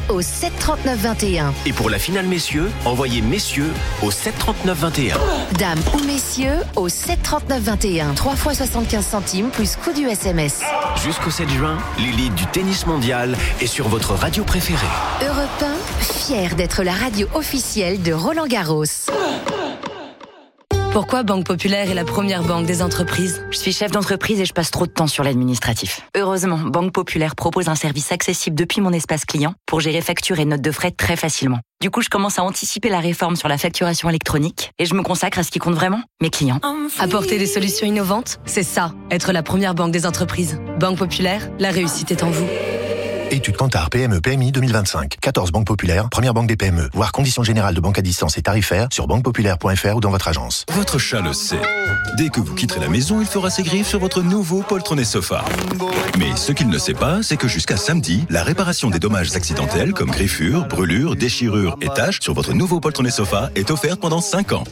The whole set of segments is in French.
au 739-21. Et pour la finale messieurs, envoyez messieurs au 739-21. Dames ou messieurs au 739-21. 3 fois 75 centimes plus coût du SMS. Jusqu'au 7 juin, l'élite du tennis mondial est sur votre radio préférée. Europe 1, fier d'être la radio officielle de Roland-Garros. Pourquoi Banque Populaire est la première banque des entreprises ? Je suis chef d'entreprise et je passe trop de temps sur l'administratif. Heureusement, Banque Populaire propose un service accessible depuis mon espace client pour gérer factures et notes de frais très facilement. Du coup, je commence à anticiper la réforme sur la facturation électronique et je me consacre à ce qui compte vraiment, mes clients. Apporter des solutions innovantes, c'est ça, être la première banque des entreprises. Banque Populaire, la réussite est en vous. Étude Kantar PME PMI 2025. 14 banques populaires, première banque des PME. Voir conditions générales de banque à distance et tarifaires sur banquepopulaire.fr ou dans votre agence. Votre chat le sait. Dès que vous quitterez la maison, il fera ses griffes sur votre nouveau poltronné sofa. Mais ce qu'il ne sait pas, c'est que jusqu'à samedi, la réparation des dommages accidentels comme griffures, brûlures, déchirures et taches sur votre nouveau poltronné sofa est offerte pendant 5 ans.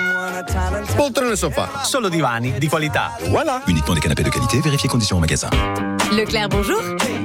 Poltrone sofa, solo divani di qualità. Voilà. Uniquement des canapés de qualité, vérifiez conditions au magasin. Leclerc, bonjour.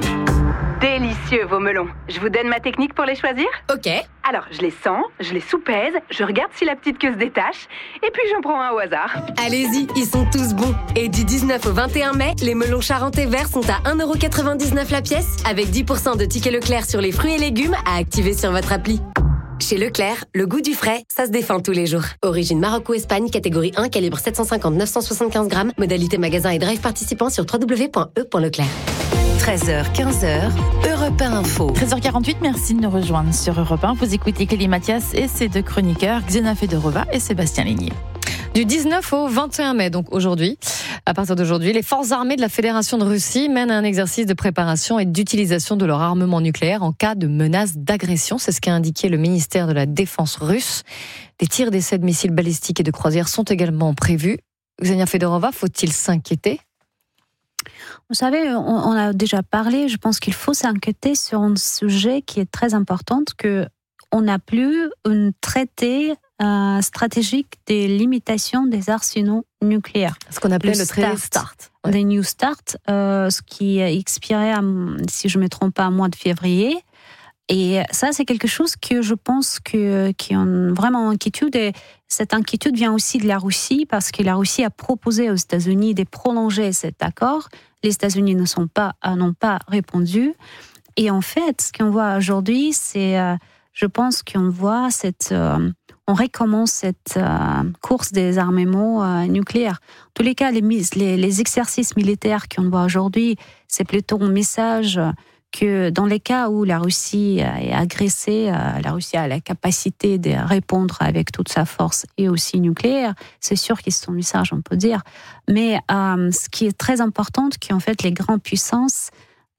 Délicieux vos melons. Je vous donne ma technique pour les choisir ? Ok. Alors, je les sens, je les soupèse, je regarde si la petite queue se détache, et puis j'en prends un au hasard. Allez-y, ils sont tous bons. Et du 19 au 21 mai, les melons charentais verts sont à 1,99€ la pièce, avec 10% de tickets Leclerc sur les fruits et légumes à activer sur votre appli. Chez Leclerc, le goût du frais, ça se défend tous les jours. Origine Maroc-Espagne, catégorie 1, calibre 750-975 grammes. Modalité magasin et drive participant sur www.e.leclerc. 13h, 15h, Europe 1 Info. 13h48, merci de nous rejoindre sur Europe 1. Vous écoutez Kelly Mathias et ses deux chroniqueurs, Xena Fedorova et Sébastien Ligné. Du 19 au 21 mai, donc aujourd'hui, à partir d'aujourd'hui, les forces armées de la Fédération de Russie mènent un exercice de préparation et d'utilisation de leur armement nucléaire en cas de menace d'agression. C'est ce qu'a indiqué le ministère de la Défense russe. Des tirs d'essais de missiles balistiques et de croisière sont également prévus. Xenia Fedorova, faut-il s'inquiéter ? Vous savez, on a déjà parlé, je pense qu'il faut s'inquiéter sur un sujet qui est très important, qu'on n'a plus un traité stratégique des limitations des arsenaux nucléaires. Ce qu'on appelait le traité START. Des New START, ce qui expirait, si je ne me trompe pas, au mois de février. Et ça, c'est quelque chose que je pense qui ont vraiment inquiétude. Et cette inquiétude vient aussi de la Russie, parce que la Russie a proposé aux États-Unis de prolonger cet accord. Les États-Unis n'ont pas répondu. Et en fait, ce qu'on voit aujourd'hui, c'est, je pense qu'on voit on recommence cette course des armements nucléaires. En tous les cas, les exercices militaires qu'on voit aujourd'hui, c'est plutôt un message que dans les cas où la Russie est agressée, la Russie a la capacité de répondre avec toute sa force et aussi nucléaire. C'est sûr que c'est un message, on peut dire. Mais ce qui est très important, c'est qu'en fait, les grandes puissances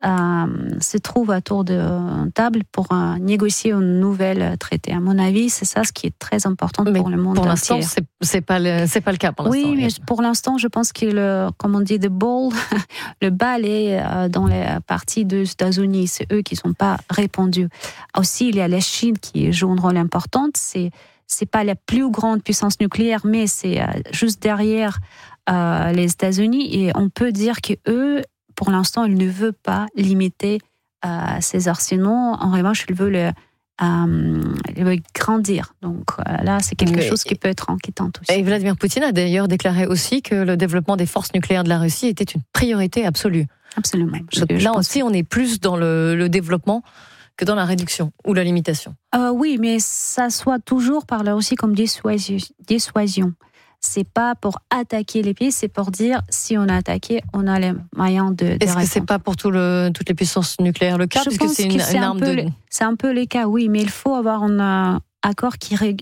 se trouvent autour de table pour négocier un nouvel traité. À mon avis, c'est ça ce qui est très important pour le monde entier. Pour l'instant, c'est pas le cas. Pour l'instant, oui, mais pour l'instant, je pense que comme on dit, le bal est dans les parties des États-Unis. C'est eux qui ne sont pas répondus. Aussi, il y a la Chine qui joue un rôle important. C'est pas la plus grande puissance nucléaire, mais c'est juste derrière les États-Unis. Et on peut dire que eux, pour l'instant, ils ne veulent pas limiter ces arsenaux. En revanche, ils veulent grandir. Donc là, c'est quelque chose qui peut être inquiétant aussi. Et Vladimir Poutine a d'ailleurs déclaré aussi que le développement des forces nucléaires de la Russie était une priorité absolue. Absolument. Là aussi, on est plus dans le développement que dans la réduction ou la limitation. Oui, mais ça soit toujours par la Russie comme dissuasion. C'est pas pour attaquer les pays, c'est pour dire si on a attaqué, on a les moyens de Est-ce répondre. que c'est pas pour toutes les puissances nucléaires le cas, puisque c'est une arme c'est un peu le cas, oui, mais il faut avoir un accord qui régule,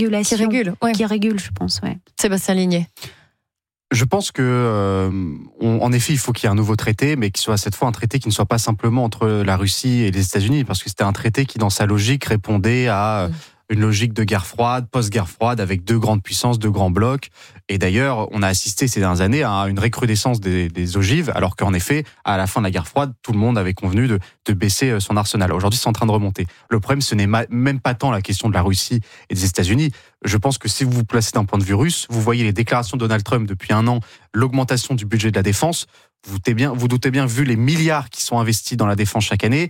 je pense, ouais. Sébastien Ligné. Je pense que, en effet, il faut qu'il y ait un nouveau traité, mais qu'il soit cette fois un traité qui ne soit pas simplement entre la Russie et les États-Unis, parce que c'était un traité qui, dans sa logique, répondait à une logique de guerre froide, post-guerre froide, avec deux grandes puissances, deux grands blocs. Et d'ailleurs, on a assisté ces dernières années à une recrudescence des ogives, alors qu'en effet, à la fin de la guerre froide, tout le monde avait convenu de baisser son arsenal. Aujourd'hui, c'est en train de remonter. Le problème, ce n'est même pas tant la question de la Russie et des États-Unis. Je pense que si vous vous placez d'un point de vue russe, vous voyez les déclarations de Donald Trump depuis un an, l'augmentation du budget de la défense. Vous doutez bien, vu les milliards qui sont investis dans la défense chaque année,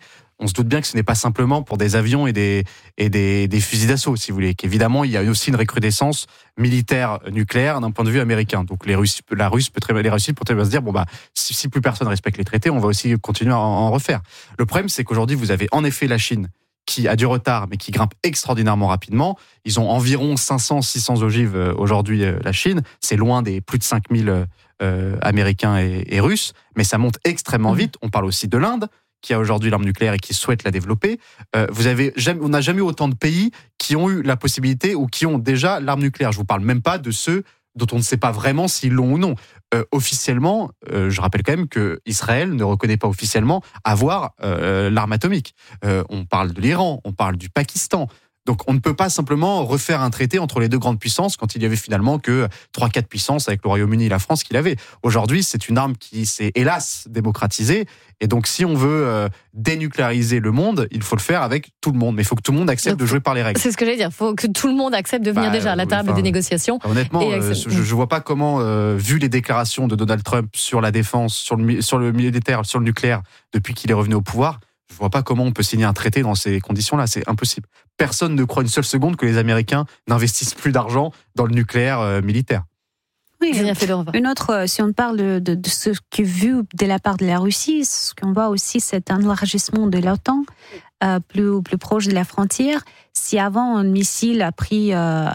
on se doute bien que ce n'est pas simplement pour des avions et des fusils d'assaut, si vous voulez. Qu'évidemment, il y a aussi une recrudescence militaire nucléaire d'un point de vue américain. Donc les Russes peut très bien se dire, si plus personne respecte les traités, on va aussi continuer à en refaire. Le problème, c'est qu'aujourd'hui, vous avez en effet la Chine qui a du retard, mais qui grimpe extraordinairement rapidement. Ils ont environ 500-600 ogives aujourd'hui, la Chine. C'est loin des plus de 5000 Américains et Russes, mais ça monte extrêmement vite. On parle aussi de l'Inde, qui a aujourd'hui l'arme nucléaire et qui souhaite la développer. On n'a jamais eu autant de pays qui ont eu la possibilité ou qui ont déjà l'arme nucléaire. Je ne vous parle même pas de ceux dont on ne sait pas vraiment s'ils l'ont ou non. Officiellement, je rappelle quand même que Israël ne reconnaît pas officiellement avoir l'arme atomique. On parle de l'Iran, on parle du Pakistan. Donc on ne peut pas simplement refaire un traité entre les deux grandes puissances quand il y avait finalement que 3-4 puissances avec le Royaume-Uni et la France qui l'avaient. Aujourd'hui, c'est une arme qui s'est hélas démocratisée. Et donc si on veut dénucléariser le monde, il faut le faire avec tout le monde. Mais il faut que tout le monde accepte de jouer par les règles. C'est ce que j'allais dire. Il faut que tout le monde accepte de venir déjà à la table des négociations. Honnêtement, je ne vois pas comment, vu les déclarations de Donald Trump sur la défense, sur le militaire, sur le nucléaire, depuis qu'il est revenu au pouvoir, je ne vois pas comment on peut signer un traité dans ces conditions-là. C'est impossible. Personne ne croit une seule seconde que les Américains n'investissent plus d'argent dans le nucléaire militaire. Oui, une autre, si on parle de ce qui est vu de la part de la Russie, ce qu'on voit aussi, c'est un élargissement de l'OTAN plus proche de la frontière. Si avant, un missile a pris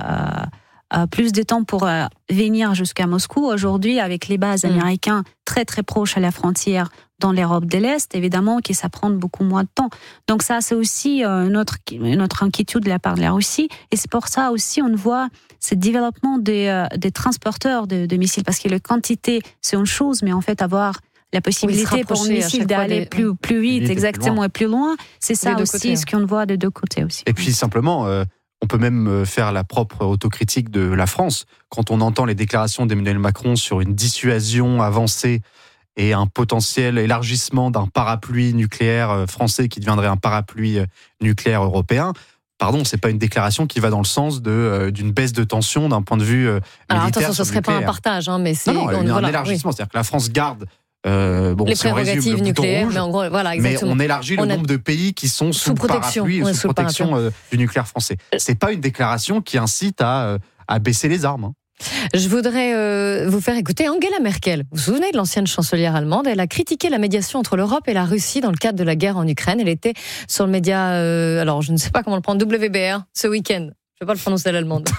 plus de temps pour venir jusqu'à Moscou, aujourd'hui, avec les bases américaines très très proches à la frontière dans l'Europe de l'Est, évidemment que ça prend beaucoup moins de temps. Donc ça, c'est aussi une autre inquiétude de la part de la Russie. Et c'est pour ça aussi on voit ce développement des transporteurs de missiles. Parce que la quantité, c'est une chose, mais en fait, avoir la possibilité pour un missile d'aller plus vite, exactement, et plus loin, c'est ça aussi ce qu'on voit des deux côtés aussi. Et puis simplement... on peut même faire la propre autocritique de la France. Quand on entend les déclarations d'Emmanuel Macron sur une dissuasion avancée et un potentiel élargissement d'un parapluie nucléaire français qui deviendrait un parapluie nucléaire européen, pardon, c'est pas une déclaration qui va dans le sens d'une baisse de tension d'un point de vue militaire. Alors attention, ce serait pas un partage, mais c'est... Non, un élargissement, c'est-à-dire que la France garde les prérogatives nucléaires, rouge, mais en gros, voilà, exactement. Mais on élargit le nombre de pays qui sont sous parapluie, sous protection du nucléaire français. C'est pas une déclaration qui incite à baisser les armes. Je voudrais vous faire écouter Angela Merkel. Vous vous souvenez de l'ancienne chancelière allemande? Elle a critiqué la médiation entre l'Europe et la Russie dans le cadre de la guerre en Ukraine. Elle était sur le média, alors je ne sais pas comment le prendre, WBR, ce week-end. Je ne vais pas le prononcer à l'allemande.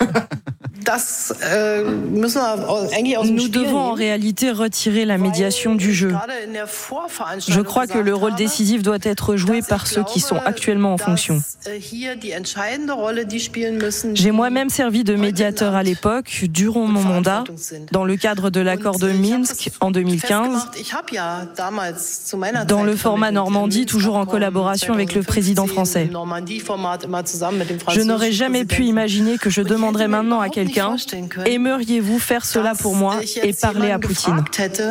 Nous devons en réalité retirer la médiation du jeu. Je crois que le rôle décisif doit être joué par ceux qui sont actuellement en fonction. J'ai moi-même servi de médiateur à l'époque, durant mon mandat, dans le cadre de l'accord de Minsk en 2015, dans le format Normandie, toujours en collaboration avec le président français. Je n'aurais jamais pu imaginer que je demanderais maintenant à quelqu'un: aimeriez-vous faire cela pour moi et parler à Poutine?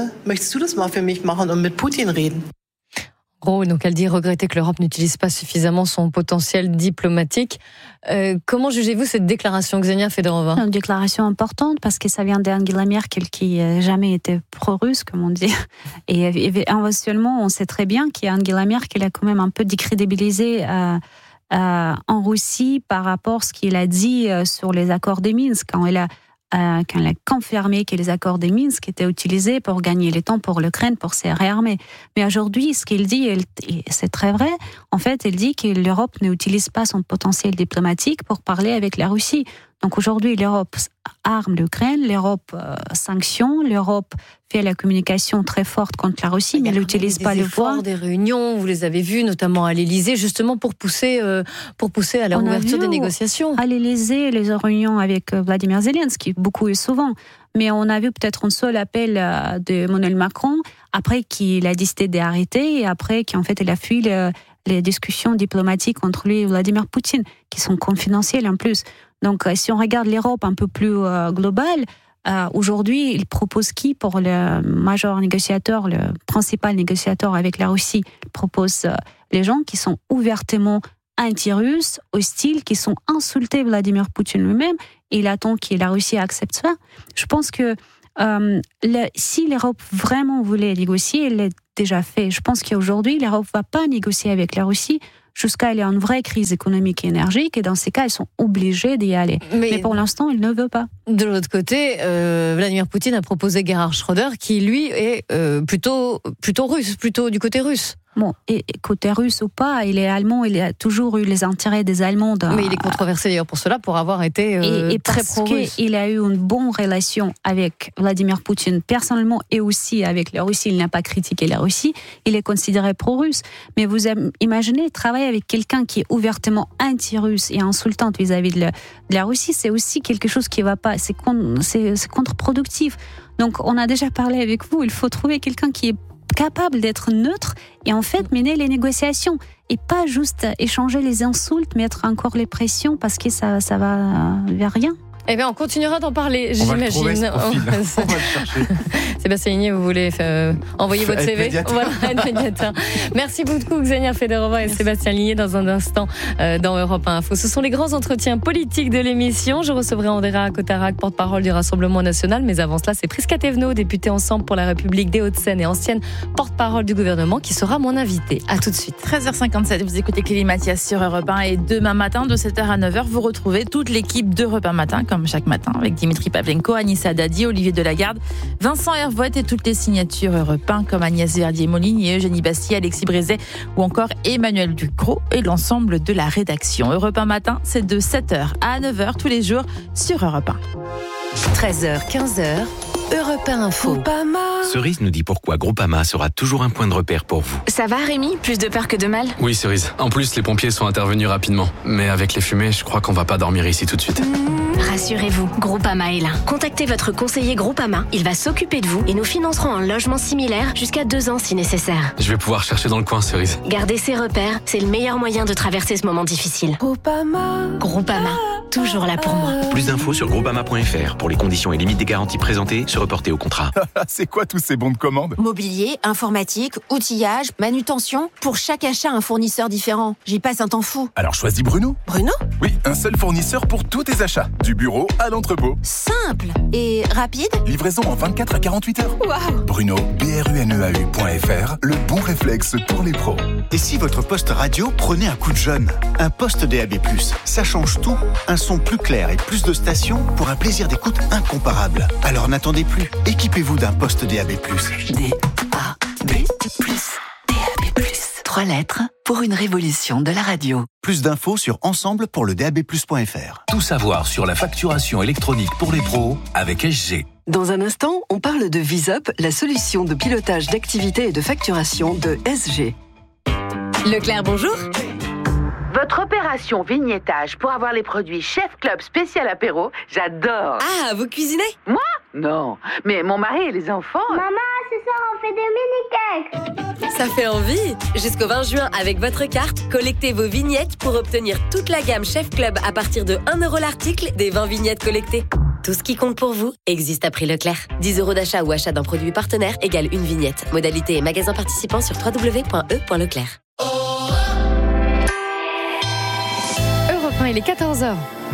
Donc elle dit regretter que l'Europe n'utilise pas suffisamment son potentiel diplomatique. Comment jugez-vous cette déclaration, Ksenia Fedorova? Une déclaration importante parce que ça vient d'Angela Merkel qui n'a jamais été pro-russe, comme on dit. Et éventuellement, on sait très bien qu'Angela Merkel a quand même un peu décrédibilisé en Russie par rapport à ce qu'il a dit sur les accords de Minsk, quand elle a confirmé que les accords de Minsk étaient utilisés pour gagner le temps pour l'Ukraine, pour se réarmer. Mais aujourd'hui, ce qu'il dit, c'est très vrai. En fait, il dit que l'Europe n'utilise pas son potentiel diplomatique pour parler avec la Russie. Donc aujourd'hui, l'Europe arme l'Ukraine, l'Europe sanctionne, l'Europe fait la communication très forte contre la Russie, mais elle n'utilise pas les voix. Des réunions, vous les avez vues, notamment à l'Élysée, justement pour pousser à la ouverture des négociations. À l'Élysée, les réunions avec Vladimir Zelensky, beaucoup et souvent. Mais on a vu peut-être un seul appel d'Emmanuel Macron, après qu'il a décidé d'arrêter, et après qu'en fait il a fui les discussions diplomatiques entre lui et Vladimir Poutine, qui sont confidentielles en plus. Donc, si on regarde l'Europe un peu plus globale, aujourd'hui, il propose qui pour le major négociateur, le principal négociateur avec la Russie? Il propose les gens qui sont ouvertement anti-russes, hostiles, qui sont insultés Vladimir Poutine lui-même, et il attend que la Russie accepte ça. Je pense que si l'Europe vraiment voulait négocier, elle l'a déjà fait. Je pense qu'aujourd'hui, l'Europe ne va pas négocier avec la Russie jusqu'à aller à une vraie crise économique et énergique, et dans ces cas, ils sont obligés d'y aller. Mais pour l'instant, ils ne veulent pas. De l'autre côté, Vladimir Poutine a proposé Gerhard Schröder, qui lui est plutôt russe, plutôt du côté russe. Bon, et côté russe ou pas, il est allemand, il a toujours eu les intérêts des Allemands. Mais il est controversé d'ailleurs pour cela, pour avoir été très pro-russe. Il a eu une bonne relation avec Vladimir Poutine personnellement et aussi avec la Russie. Il n'a pas critiqué la Russie, il est considéré pro-russe. Mais vous imaginez travailler avec quelqu'un qui est ouvertement anti-russe et insultant vis-à-vis de la Russie, c'est aussi quelque chose qui ne va pas, c'est contre-productif. Donc on a déjà parlé avec vous, il faut trouver quelqu'un qui est capable d'être neutre et en fait mener les négociations et pas juste échanger les insultes, mettre encore les pressions parce que ça va vers rien. Eh bien, on continuera d'en parler, j'imagine. On va le chercher. Sébastien Ligné, vous voulez envoyer votre CV? Voilà, médiateur. Merci beaucoup, Xenia Federova et Sébastien Ligné, dans un instant dans Europe 1 Info. Ce sont les grands entretiens politiques de l'émission. Je recevrai Andrea Cotarac, porte-parole du Rassemblement national. Mais avant cela, c'est Prisca Thévenot, députée Ensemble pour la République des Hauts-de-Seine et ancienne porte-parole du gouvernement, qui sera mon invitée. À tout de suite. 13h57, vous écoutez Clélie Mathias sur Europe 1. Et demain matin, de 7h à 9h, vous retrouvez toute l'équipe d'Europe 1 Matin, comme chaque matin, avec Dimitri Pavlenko, Anissa Dadi, Olivier Delagarde, Vincent Hervouet et toutes les signatures Europe 1 comme Agnès Verdier-Molinier, Eugénie Bastier, Alexis Brézet ou encore Emmanuel Ducrot et l'ensemble de la rédaction. Europe 1 Matin, c'est de 7h à 9h tous les jours sur Europe 1. 13h, 15h, Europe 1 Info. Cerise nous dit pourquoi Groupama sera toujours un point de repère pour vous. Ça va, Rémi? Plus de peur que de mal? Oui, Cerise. En plus, les pompiers sont intervenus rapidement. Mais avec les fumées, je crois qu'on va pas dormir ici tout de suite. Rassurez-vous, Groupama est là. Contactez votre conseiller Groupama. Il va s'occuper de vous et nous financerons un logement similaire jusqu'à 2 ans si nécessaire. Je vais pouvoir chercher dans le coin, Cerise. Garder ses repères, c'est le meilleur moyen de traverser ce moment difficile. Groupama, toujours là pour moi. Plus d'infos sur groupama.fr. Pour les conditions et limites des garanties présentées, se reporter au contrat. C'est quoi tous ces bons de commande? Mobilier, informatique, outillage, manutention. Pour chaque achat, un fournisseur différent. J'y passe un temps fou. Alors choisis Bruno. Bruno? Oui, un seul fournisseur pour tous tes achats. Du bureau à l'entrepôt. Simple et rapide. Livraison en 24 à 48 heures. Waouh! Bruno, BRUNEAU.fr, le bon réflexe pour les pros. Et si votre poste radio prenait un coup de jeune? Un poste DAB+, ça change tout. Un son plus clair et plus de stations pour un plaisir d'écoute incomparable. Alors n'attendez plus. Équipez-vous d'un poste DAB+. DAB+. 3 lettres pour une révolution de la radio. Plus d'infos sur ensemble pour le DAB+.fr. Tout savoir sur la facturation électronique pour les pros avec SG. Dans un instant, on parle de VisUp, la solution de pilotage d'activité et de facturation de SG. Leclerc, bonjour. Votre opération vignettage pour avoir les produits Chef Club spécial apéro, j'adore. Ah, vous cuisinez? Moi? Non, mais mon mari et les enfants... Maman, ce soir on fait des mini-cakes. Ça fait envie. Jusqu'au 20 juin, avec votre carte, collectez vos vignettes pour obtenir toute la gamme Chef Club à partir de 1 € l'article des 20 vignettes collectées. Tout ce qui compte pour vous existe à prix Leclerc. 10 € d'achat ou achat d'un produit partenaire égale une vignette. Modalité et magasin participant sur www.e.leclerc. Il est 14h.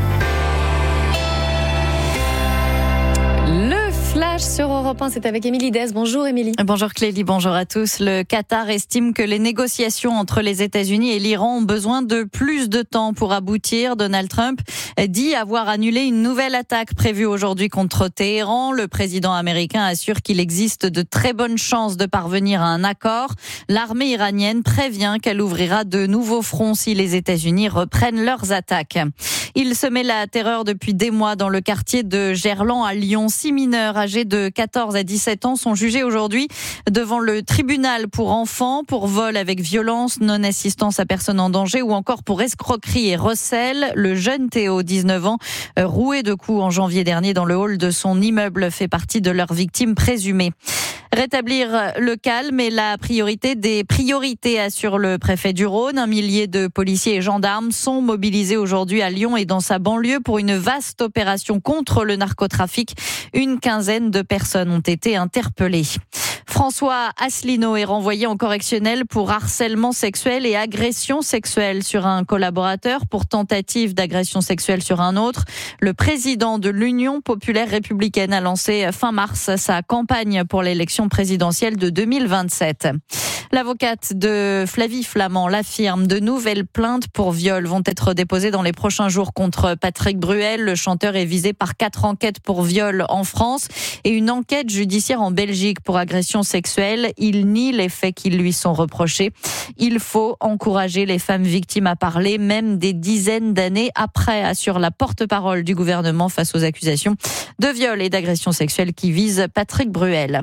Le flash sur Europe 1, c'est avec Émilie Dez. Bonjour Émilie. Bonjour Clélie, bonjour à tous. Le Qatar estime que les négociations entre les États-Unis et l'Iran ont besoin de plus de temps pour aboutir. Donald Trump dit avoir annulé une nouvelle attaque prévue aujourd'hui contre Téhéran. Le président américain assure qu'il existe de très bonnes chances de parvenir à un accord. L'armée iranienne prévient qu'elle ouvrira de nouveaux fronts si les États-Unis reprennent leurs attaques. Il se met la terreur depuis des mois dans le quartier de Gerland à Lyon. 6 mineurs âgés de 14 à 17 ans sont jugés aujourd'hui devant le tribunal pour enfants, pour vol avec violence, non-assistance à personne en danger ou encore pour escroquerie et recel. Le jeune Théo, 19 ans, roué de coups en janvier dernier dans le hall de son immeuble, fait partie de leurs victimes présumées. Rétablir le calme est la priorité des priorités, assure le préfet du Rhône. 1 millier de policiers et gendarmes sont mobilisés aujourd'hui à Lyon et dans sa banlieue pour une vaste opération contre le narcotrafic. Une quinzaine de personnes ont été interpellées. François Asselineau est renvoyé en correctionnel pour harcèlement sexuel et agression sexuelle sur un collaborateur pour tentative d'agression sexuelle sur un autre. Le président de l'Union populaire républicaine a lancé fin mars sa campagne pour l'élection présidentielle de 2027. L'avocate de Flavie Flament l'affirme, de nouvelles plaintes pour viol vont être déposées dans les prochains jours contre Patrick Bruel. Le chanteur est visé par 4 enquêtes pour viol en France et une enquête judiciaire en Belgique pour agression sexuelle. Il nie les faits qui lui sont reprochés. Il faut encourager les femmes victimes à parler, même des dizaines d'années après, assure la porte-parole du gouvernement face aux accusations de viol et d'agression sexuelle qui visent Patrick Bruel.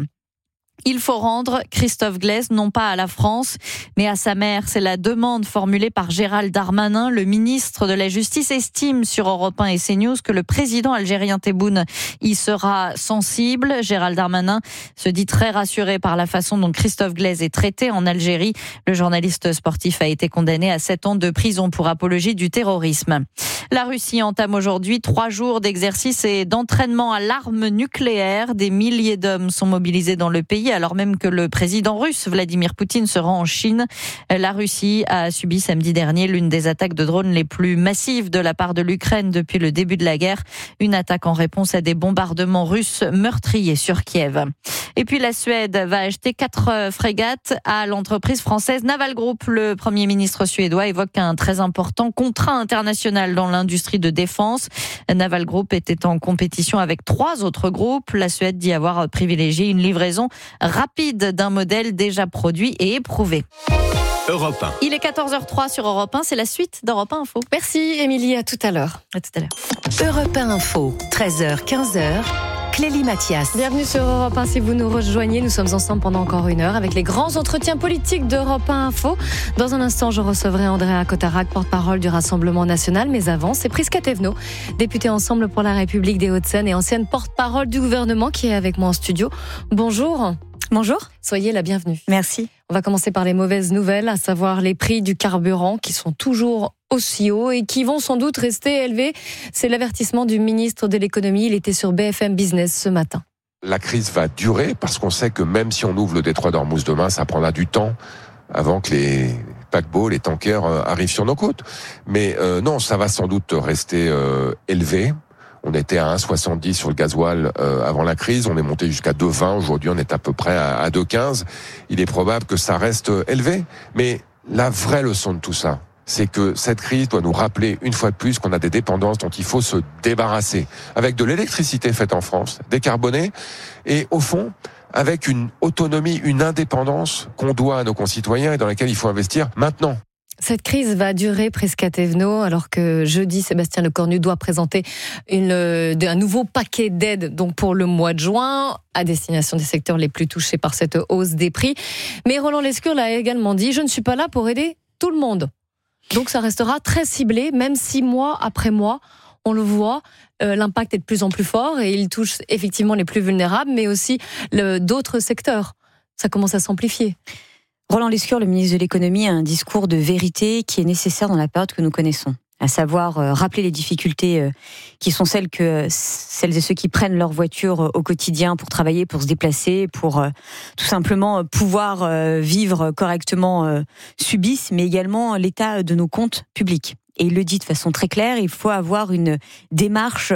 Il faut rendre Christophe Glaise non pas à la France, mais à sa mère. C'est la demande formulée par Gérald Darmanin. Le ministre de la Justice estime sur Europe 1 et CNews que le président algérien Tebboune y sera sensible. Gérald Darmanin se dit très rassuré par la façon dont Christophe Glaise est traité en Algérie. Le journaliste sportif a été condamné à 7 ans de prison pour apologie du terrorisme. La Russie entame aujourd'hui 3 jours d'exercice et d'entraînement à l'arme nucléaire. Des milliers d'hommes sont mobilisés dans le pays, alors même que le président russe Vladimir Poutine se rend en Chine. La Russie a subi samedi dernier l'une des attaques de drones les plus massives de la part de l'Ukraine depuis le début de la guerre. Une attaque en réponse à des bombardements russes meurtriers sur Kiev. Et puis la Suède va acheter 4 frégates à l'entreprise française Naval Group. Le Premier ministre suédois évoque un très important contrat international dans l'industrie de défense. Naval Group était en compétition avec 3 autres groupes. La Suède dit avoir privilégié une livraison rapide d'un modèle déjà produit et éprouvé. Europe 1. Il est 14h03 sur Europe 1, c'est la suite d'Europe 1 Info. Merci Émilie, à tout à l'heure. À tout à l'heure. Europe 1 Info, 13h, 15h. Clélie Mathias. Bienvenue sur Europe 1. Si vous nous rejoignez, nous sommes ensemble pendant encore 1 heure avec les grands entretiens politiques d'Europe 1 Info. Dans un instant, je recevrai Andréa Cotarac, porte-parole du Rassemblement National. Mais avant, c'est Prisca Thévenot, députée Ensemble pour la République des Hauts-de-Seine et ancienne porte-parole du gouvernement qui est avec moi en studio. Bonjour. Bonjour. Soyez la bienvenue. Merci. On va commencer par les mauvaises nouvelles, à savoir les prix du carburant qui sont toujours aussi hauts et qui vont sans doute rester élevés. C'est l'avertissement du ministre de l'économie. Il était sur BFM Business ce matin. La crise va durer parce qu'on sait que même si on ouvre le détroit d'Ormuz demain, ça prendra du temps avant que les paquebots, les tankers arrivent sur nos côtes. Mais non, ça va sans doute rester élevé. On était à 1,70 sur le gasoil avant la crise, on est monté jusqu'à 2,20, aujourd'hui on est à peu près à 2,15. Il est probable que ça reste élevé, mais la vraie leçon de tout ça, c'est que cette crise doit nous rappeler une fois de plus qu'on a des dépendances dont il faut se débarrasser, avec de l'électricité faite en France, décarbonée, et au fond, avec une autonomie, une indépendance qu'on doit à nos concitoyens et dans laquelle il faut investir maintenant. Cette crise va durer, Prisca Thévenot, alors que jeudi, Sébastien Lecornu doit présenter un nouveau paquet d'aides donc pour le mois de juin, à destination des secteurs les plus touchés par cette hausse des prix. Mais Roland Lescure l'a également dit, je ne suis pas là pour aider tout le monde. Donc ça restera très ciblé, même si mois après mois, on le voit, l'impact est de plus en plus fort et il touche effectivement les plus vulnérables, mais aussi d'autres secteurs. Ça commence à s'amplifier. Roland Lescure, le ministre de l'économie, a un discours de vérité qui est nécessaire dans la période que nous connaissons. À savoir rappeler les difficultés qui sont celles que celles et ceux qui prennent leur voiture au quotidien pour travailler, pour se déplacer, pour tout simplement pouvoir vivre correctement subissent, mais également l'état de nos comptes publics. Et il le dit de façon très claire, il faut avoir une démarche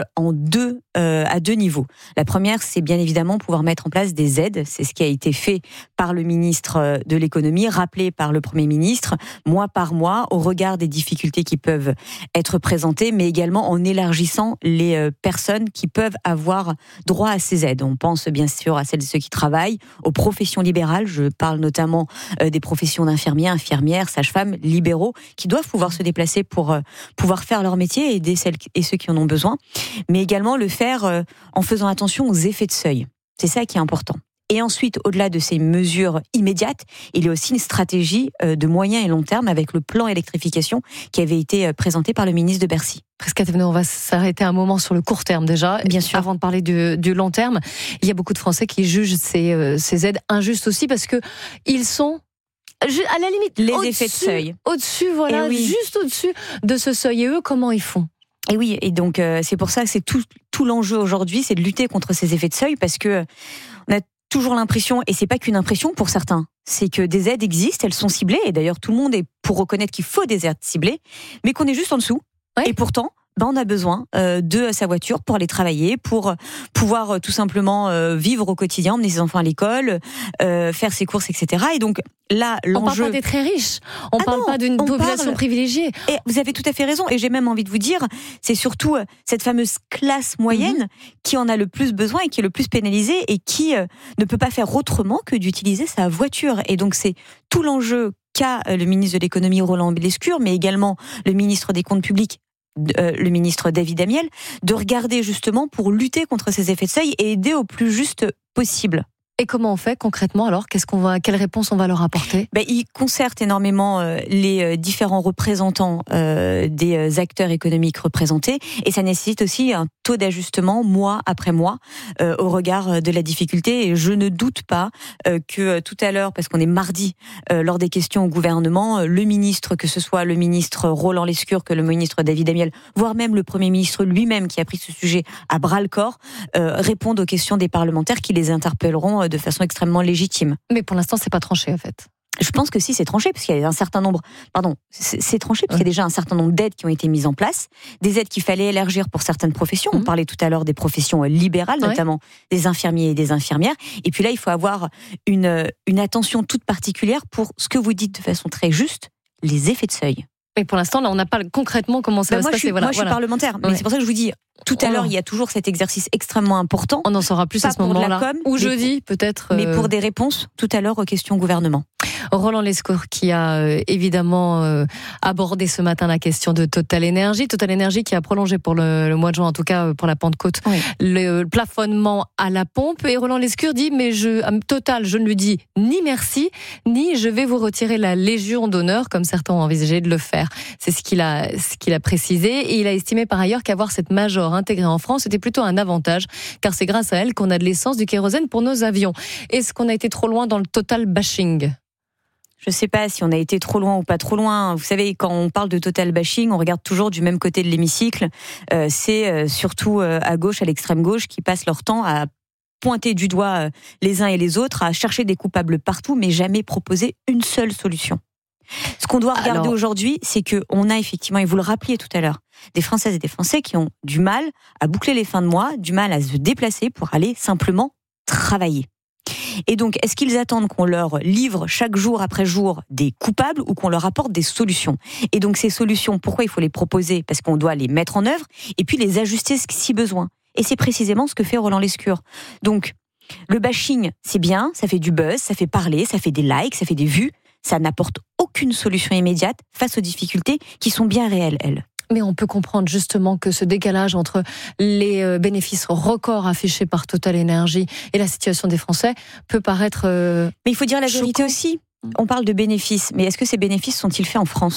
à 2 niveaux. La première, c'est bien évidemment pouvoir mettre en place des aides. C'est ce qui a été fait par le ministre de l'économie, rappelé par le Premier ministre, mois par mois, au regard des difficultés qui peuvent être présentées, mais également en élargissant les personnes qui peuvent avoir droit à ces aides. On pense bien sûr à celles et ceux qui travaillent, aux professions libérales. Je parle notamment des professions d'infirmiers, infirmières, sages-femmes, libéraux, qui doivent pouvoir se déplacer pour pouvoir faire leur métier et aider celles et ceux qui en ont besoin, mais également le faire en faisant attention aux effets de seuil. C'est ça qui est important. Et ensuite, au-delà de ces mesures immédiates, il y a aussi une stratégie de moyen et long terme avec le plan électrification qui avait été présenté par le ministre de Bercy. Prisca Thévenot, on va s'arrêter un moment sur le court terme déjà. Bien sûr. Avant de parler du long terme, il y a beaucoup de Français qui jugent ces aides injustes aussi parce que ils sont à la limite les effets de seuil. Au-dessus, voilà, juste au-dessus de ce seuil. Et eux, comment ils font ? Et oui, et donc c'est pour ça que c'est tout l'enjeu aujourd'hui, c'est de lutter contre ces effets de seuil, parce que on a toujours l'impression, et c'est pas qu'une impression pour certains, c'est que des aides existent, elles sont ciblées, et d'ailleurs tout le monde est pour reconnaître qu'il faut des aides ciblées, mais qu'on est juste en dessous. Et pourtant, on a besoin de sa voiture pour aller travailler, pour pouvoir tout simplement vivre au quotidien, emmener ses enfants à l'école, faire ses courses, etc. Et donc là, l'enjeu... On parle pas des très riches, on parle pas d'une population privilégiée. Et vous avez tout à fait raison, et j'ai même envie de vous dire, c'est surtout cette fameuse classe moyenne qui en a le plus besoin et qui est le plus pénalisée et qui ne peut pas faire autrement que d'utiliser sa voiture. Et donc c'est tout l'enjeu qu'a le ministre de l'économie Roland Lescure, mais également le ministre des Comptes publics, le ministre David Amiel, de regarder justement pour lutter contre ces effets de seuil et aider au plus juste possible. Et comment on fait concrètement alors ? Quelle réponse on va leur apporter ? Ils concertent énormément les différents représentants des acteurs économiques représentés, et ça nécessite aussi un taux d'ajustement mois après mois au regard de la difficulté. Et je ne doute pas que tout à l'heure, parce qu'on est mardi, lors des questions au gouvernement, le ministre, que ce soit le ministre Roland Lescure, que le ministre David Amiel, voire même le Premier ministre lui-même qui a pris ce sujet à bras-le-corps, répondent aux questions des parlementaires qui les interpelleront de façon extrêmement légitime. Mais pour l'instant, c'est pas tranché en fait. Je pense que si, c'est tranché, parce qu'il y a un certain nombre... c'est tranché, parce qu'il y a déjà un certain nombre d'aides qui ont été mises en place, des aides qu'il fallait élargir pour certaines professions. On parlait tout à l'heure des professions libérales, notamment des infirmiers et des infirmières. Et puis là, il faut avoir une attention toute particulière pour ce que vous dites de façon très juste, les effets de seuil. Mais pour l'instant, là, on n'a pas concrètement comment ça va se passer. Moi, je suis parlementaire, mais c'est pour ça que je vous dis, tout à l'heure, il y a toujours cet exercice extrêmement important. On en saura plus à ce moment-là. Ou jeudi, peut-être. Mais pour des réponses, tout à l'heure, aux questions gouvernement. Roland Lescure qui a évidemment abordé ce matin la question de Total Energy. Total Energy qui a prolongé pour le mois de juin, en tout cas pour la Pentecôte, le plafonnement à la pompe. Et Roland Lescure dit, mais Total, je ne lui dis ni merci, ni je vais vous retirer la Légion d'honneur, comme certains ont envisagé de le faire. C'est ce qu'il a précisé. Et il a estimé par ailleurs qu'avoir cette major intégrée en France, c'était plutôt un avantage, car c'est grâce à elle qu'on a de l'essence, du kérosène pour nos avions. Est-ce qu'on a été trop loin dans le Total bashing ? Je ne sais pas si on a été trop loin ou pas trop loin. Vous savez, quand on parle de total bashing, on regarde toujours du même côté de l'hémicycle. C'est surtout à gauche, à l'extrême gauche, qui passent leur temps à pointer du doigt les uns et les autres, à chercher des coupables partout, mais jamais proposer une seule solution. Ce qu'on doit regarder aujourd'hui, c'est qu'on a effectivement, et vous le rappeliez tout à l'heure, des Françaises et des Français qui ont du mal à boucler les fins de mois, du mal à se déplacer pour aller simplement travailler. Et donc, est-ce qu'ils attendent qu'on leur livre chaque jour après jour des coupables ou qu'on leur apporte des solutions ? Et donc, ces solutions, pourquoi il faut les proposer ? Parce qu'on doit les mettre en œuvre et puis les ajuster si besoin. Et c'est précisément ce que fait Roland Lescure. Donc, le bashing, c'est bien, ça fait du buzz, ça fait parler, ça fait des likes, ça fait des vues. Ça n'apporte aucune solution immédiate face aux difficultés qui sont bien réelles, elles. Mais on peut comprendre justement que ce décalage entre les bénéfices records affichés par Total Energy et la situation des Français peut paraître Mais il faut dire la vérité aussi. On parle de bénéfices, mais est-ce que ces bénéfices sont-ils faits en France ?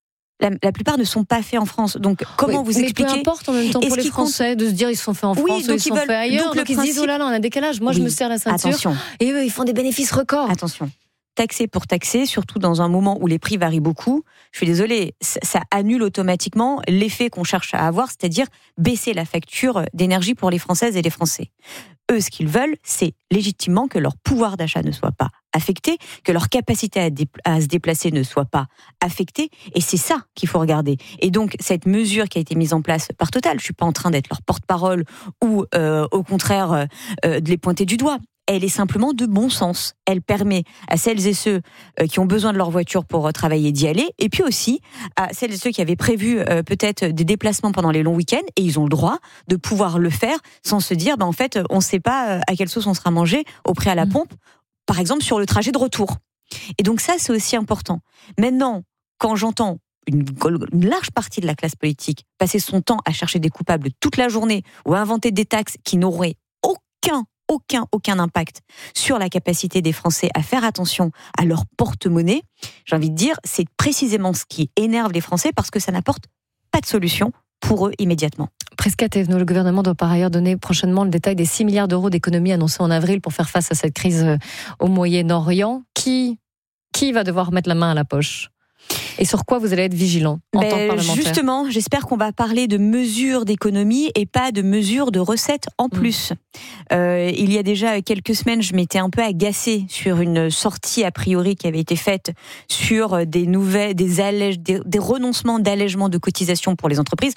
La plupart ne sont pas faits en France. Donc, comment vous expliquer ? Mais peu importe en même temps pour les Français de se dire ils sont faits en France ou ils sont faits ailleurs. Donc ils se disent oh là là, on a un décalage. Moi, je me serre la ceinture. Attention. Et eux, ils font des bénéfices records. Attention. Taxer pour taxer, surtout dans un moment où les prix varient beaucoup, je suis désolée, ça annule automatiquement l'effet qu'on cherche à avoir, c'est-à-dire baisser la facture d'énergie pour les Françaises et les Français. Eux, ce qu'ils veulent, c'est légitimement que leur pouvoir d'achat ne soit pas affecté, que leur capacité à se déplacer ne soit pas affectée, et c'est ça qu'il faut regarder. Et donc, cette mesure qui a été mise en place par Total, je suis pas en train d'être leur porte-parole ou au contraire de les pointer du doigt. Elle est simplement de bon sens. Elle permet à celles et ceux qui ont besoin de leur voiture pour travailler d'y aller, et puis aussi à celles et ceux qui avaient prévu peut-être des déplacements pendant les longs week-ends, et ils ont le droit de pouvoir le faire sans se dire, en fait, on ne sait pas à quelle sauce on sera mangé au prix à la pompe, par exemple sur le trajet de retour. Et donc ça, c'est aussi important. Maintenant, quand j'entends une large partie de la classe politique passer son temps à chercher des coupables toute la journée ou à inventer des taxes qui n'auraient aucun impact sur la capacité des Français à faire attention à leur porte-monnaie, j'ai envie de dire, c'est précisément ce qui énerve les Français parce que ça n'apporte pas de solution pour eux immédiatement. Prisca Thévenot, le gouvernement doit par ailleurs donner prochainement le détail des 6 milliards d'euros d'économies annoncées en avril pour faire face à cette crise au Moyen-Orient. Qui va devoir mettre la main à la poche ? Et sur quoi vous allez être vigilant en tant que parlementaire ? Justement, j'espère qu'on va parler de mesures d'économie et pas de mesures de recettes en plus. Il y a déjà quelques semaines, je m'étais un peu agacée sur une sortie a priori qui avait été faite sur des renoncements d'allègements de cotisations pour les entreprises.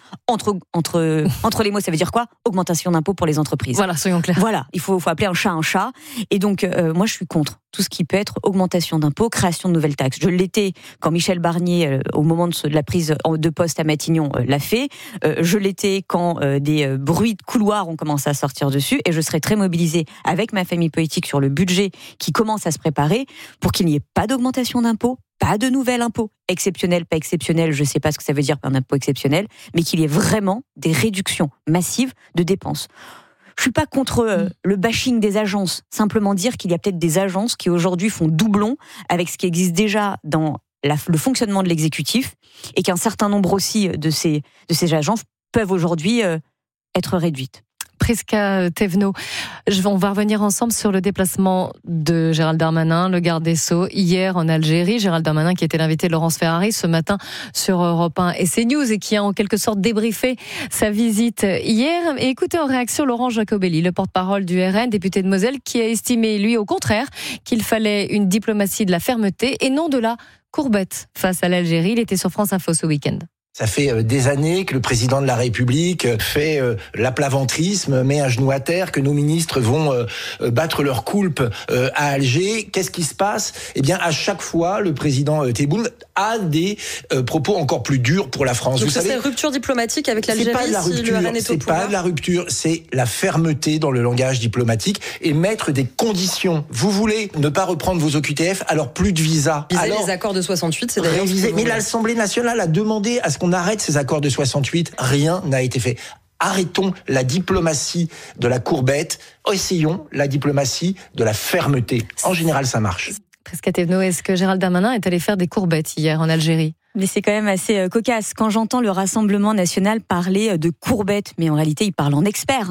Entre les mots, ça veut dire quoi ? Augmentation d'impôts pour les entreprises. Voilà, soyons clairs. Voilà, il faut appeler un chat. Et donc, moi, je suis contre tout ce qui peut être augmentation d'impôts, création de nouvelles taxes. Je l'étais quand Michel Barnier, au moment de la prise de poste à Matignon, l'a fait. Je l'étais quand des bruits de couloir ont commencé à sortir dessus. Et je serai très mobilisée avec ma famille politique sur le budget qui commence à se préparer pour qu'il n'y ait pas d'augmentation d'impôts, pas de nouvel impôt, exceptionnel, pas exceptionnel, je ne sais pas ce que ça veut dire un impôt exceptionnel, mais qu'il y ait vraiment des réductions massives de dépenses. Je suis pas contre le bashing des agences, simplement dire qu'il y a peut-être des agences qui aujourd'hui font doublon avec ce qui existe déjà dans le fonctionnement de l'exécutif et qu'un certain nombre aussi de ces agences peuvent aujourd'hui être réduites. Prisca Thévenot, on va revenir ensemble sur le déplacement de Gérald Darmanin, le garde des Sceaux, hier en Algérie. Gérald Darmanin qui était l'invité de Laurence Ferrari ce matin sur Europe 1 et CNews et qui a en quelque sorte débriefé sa visite hier. Et écoutez en réaction Laurent Jacobelli, le porte-parole du RN, député de Moselle, qui a estimé, lui, au contraire, qu'il fallait une diplomatie de la fermeté et non de la courbette face à l'Algérie. Il était sur France Info ce week-end. Ça fait des années que le président de la République fait l'aplaventrisme, met un genou à terre, que nos ministres vont battre leur coulpe à Alger. Qu'est-ce qui se passe ? Eh bien, à chaque fois, le président Tebboune a des propos encore plus durs pour la France. Donc vous savez, c'est rupture diplomatique avec l'Algérie. C'est pas de la rupture, c'est pas de la rupture, c'est la fermeté dans le langage diplomatique et mettre des conditions. Vous voulez ne pas reprendre vos OQTF, alors plus de visa. Alors, les accords de 68, c'est d'ailleurs. Mais l'Assemblée nationale a demandé à ce qu'on arrête ces accords de 68. Rien n'a été fait. Arrêtons la diplomatie de la courbette. Essayons la diplomatie de la fermeté. En général, ça marche. Prisca Thévenot, est-ce que Gérald Darmanin est allé faire des courbettes hier en Algérie ? Mais c'est quand même assez cocasse. Quand j'entends le Rassemblement national parler de courbettes, mais en réalité, il parle en experts.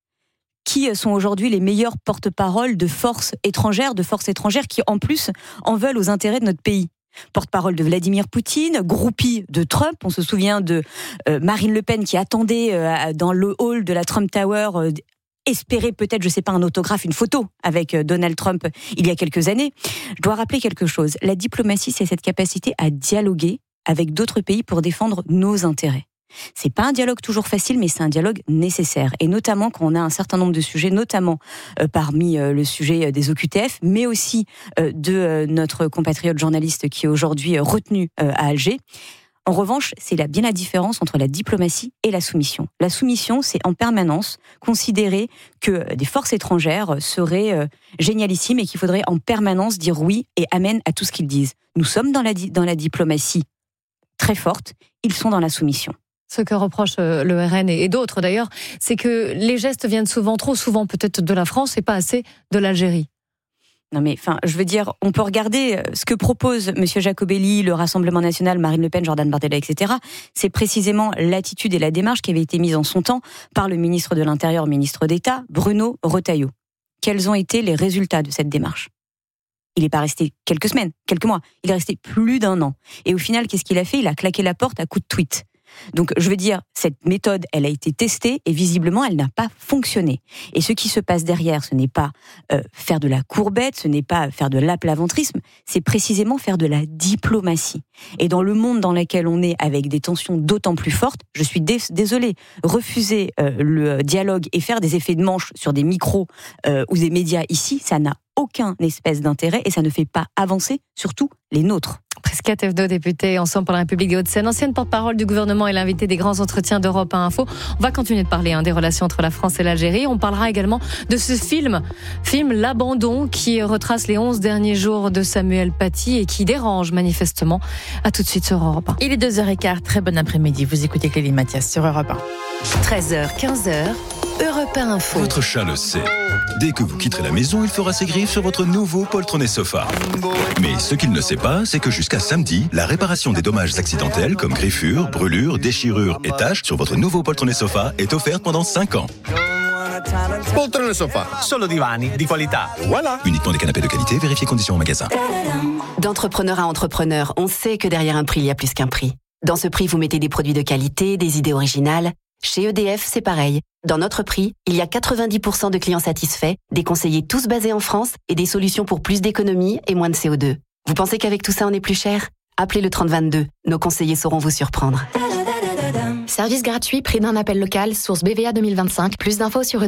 Qui sont aujourd'hui les meilleurs porte-parole de forces étrangères qui, en plus, en veulent aux intérêts de notre pays. Porte-parole de Vladimir Poutine, groupie de Trump. On se souvient de Marine Le Pen qui attendait dans le hall de la Trump Tower espérer peut-être, je sais pas, un autographe, une photo avec Donald Trump il y a quelques années. Je dois rappeler quelque chose. La diplomatie, c'est cette capacité à dialoguer avec d'autres pays pour défendre nos intérêts. C'est pas un dialogue toujours facile, mais c'est un dialogue nécessaire. Et notamment quand on a un certain nombre de sujets, notamment parmi le sujet des OQTF, mais aussi de notre compatriote journaliste qui est aujourd'hui retenu à Alger. En revanche, c'est bien la différence entre la diplomatie et la soumission. La soumission, c'est en permanence considérer que des forces étrangères seraient génialissimes et qu'il faudrait en permanence dire oui et amen à tout ce qu'ils disent. Nous sommes dans la diplomatie très forte, ils sont dans la soumission. Ce que reproche le RN et d'autres d'ailleurs, c'est que les gestes viennent trop souvent peut-être de la France et pas assez de l'Algérie. Non mais, je veux dire, on peut regarder ce que propose M. Jacobelli, le Rassemblement national, Marine Le Pen, Jordan Bardella, etc. C'est précisément l'attitude et la démarche qui avait été mise en son temps par le ministre de l'Intérieur, ministre d'État, Bruno Retailleau. Quels ont été les résultats de cette démarche ? Il n'est pas resté quelques semaines, quelques mois. Il est resté plus d'1 an. Et au final, qu'est-ce qu'il a fait ? Il a claqué la porte à coups de tweet. Donc, je veux dire, cette méthode, elle a été testée et visiblement, elle n'a pas fonctionné. Et ce qui se passe derrière, ce n'est pas faire de la courbette, ce n'est pas faire de l'aplaventrisme, c'est précisément faire de la diplomatie. Et dans le monde dans lequel on est, avec des tensions d'autant plus fortes, je suis désolée, refuser le dialogue et faire des effets de manche sur des micros ou des médias ici, ça n'a aucun espèce d'intérêt et ça ne fait pas avancer, surtout les nôtres. Prisca Thévenot, députée Ensemble pour la République des Hauts-de-Seine, ancienne porte-parole du gouvernement et l'invitée des grands entretiens d'Europe 1 Info. On va continuer de parler des relations entre la France et l'Algérie. On parlera également de ce film L'Abandon, qui retrace les 11 derniers jours de Samuel Paty et qui dérange manifestement. À tout de suite sur Europe 1. Il est 2h15, très bon après-midi. Vous écoutez Clélie Mathias sur Europe 1. 13h, 15h, Europe 1 Info. Votre chat le sait. Dès que vous quitterez la maison, il fera ses griffes sur votre nouveau poltronnet sofa. Mais ce qu'il ne sait pas, c'est que jusqu'à samedi, la réparation des dommages accidentels comme griffures, brûlures, déchirures et taches sur votre nouveau poltronnet sofa est offerte pendant 5 ans. Poltrone Sofa. Solo divani di qualità. Voilà. Uniquement des canapés de qualité, vérifiez conditions au magasin. D'entrepreneur à entrepreneur, on sait que derrière un prix, il y a plus qu'un prix. Dans ce prix, vous mettez des produits de qualité, des idées originales. Chez EDF, c'est pareil. Dans notre prix, il y a 90% de clients satisfaits, des conseillers tous basés en France et des solutions pour plus d'économie et moins de CO2. Vous pensez qu'avec tout ça, on est plus cher ? Appelez le 3022. Nos conseillers sauront vous surprendre. Service gratuit, prix d'un appel local, source BVA 2025. Plus d'infos sur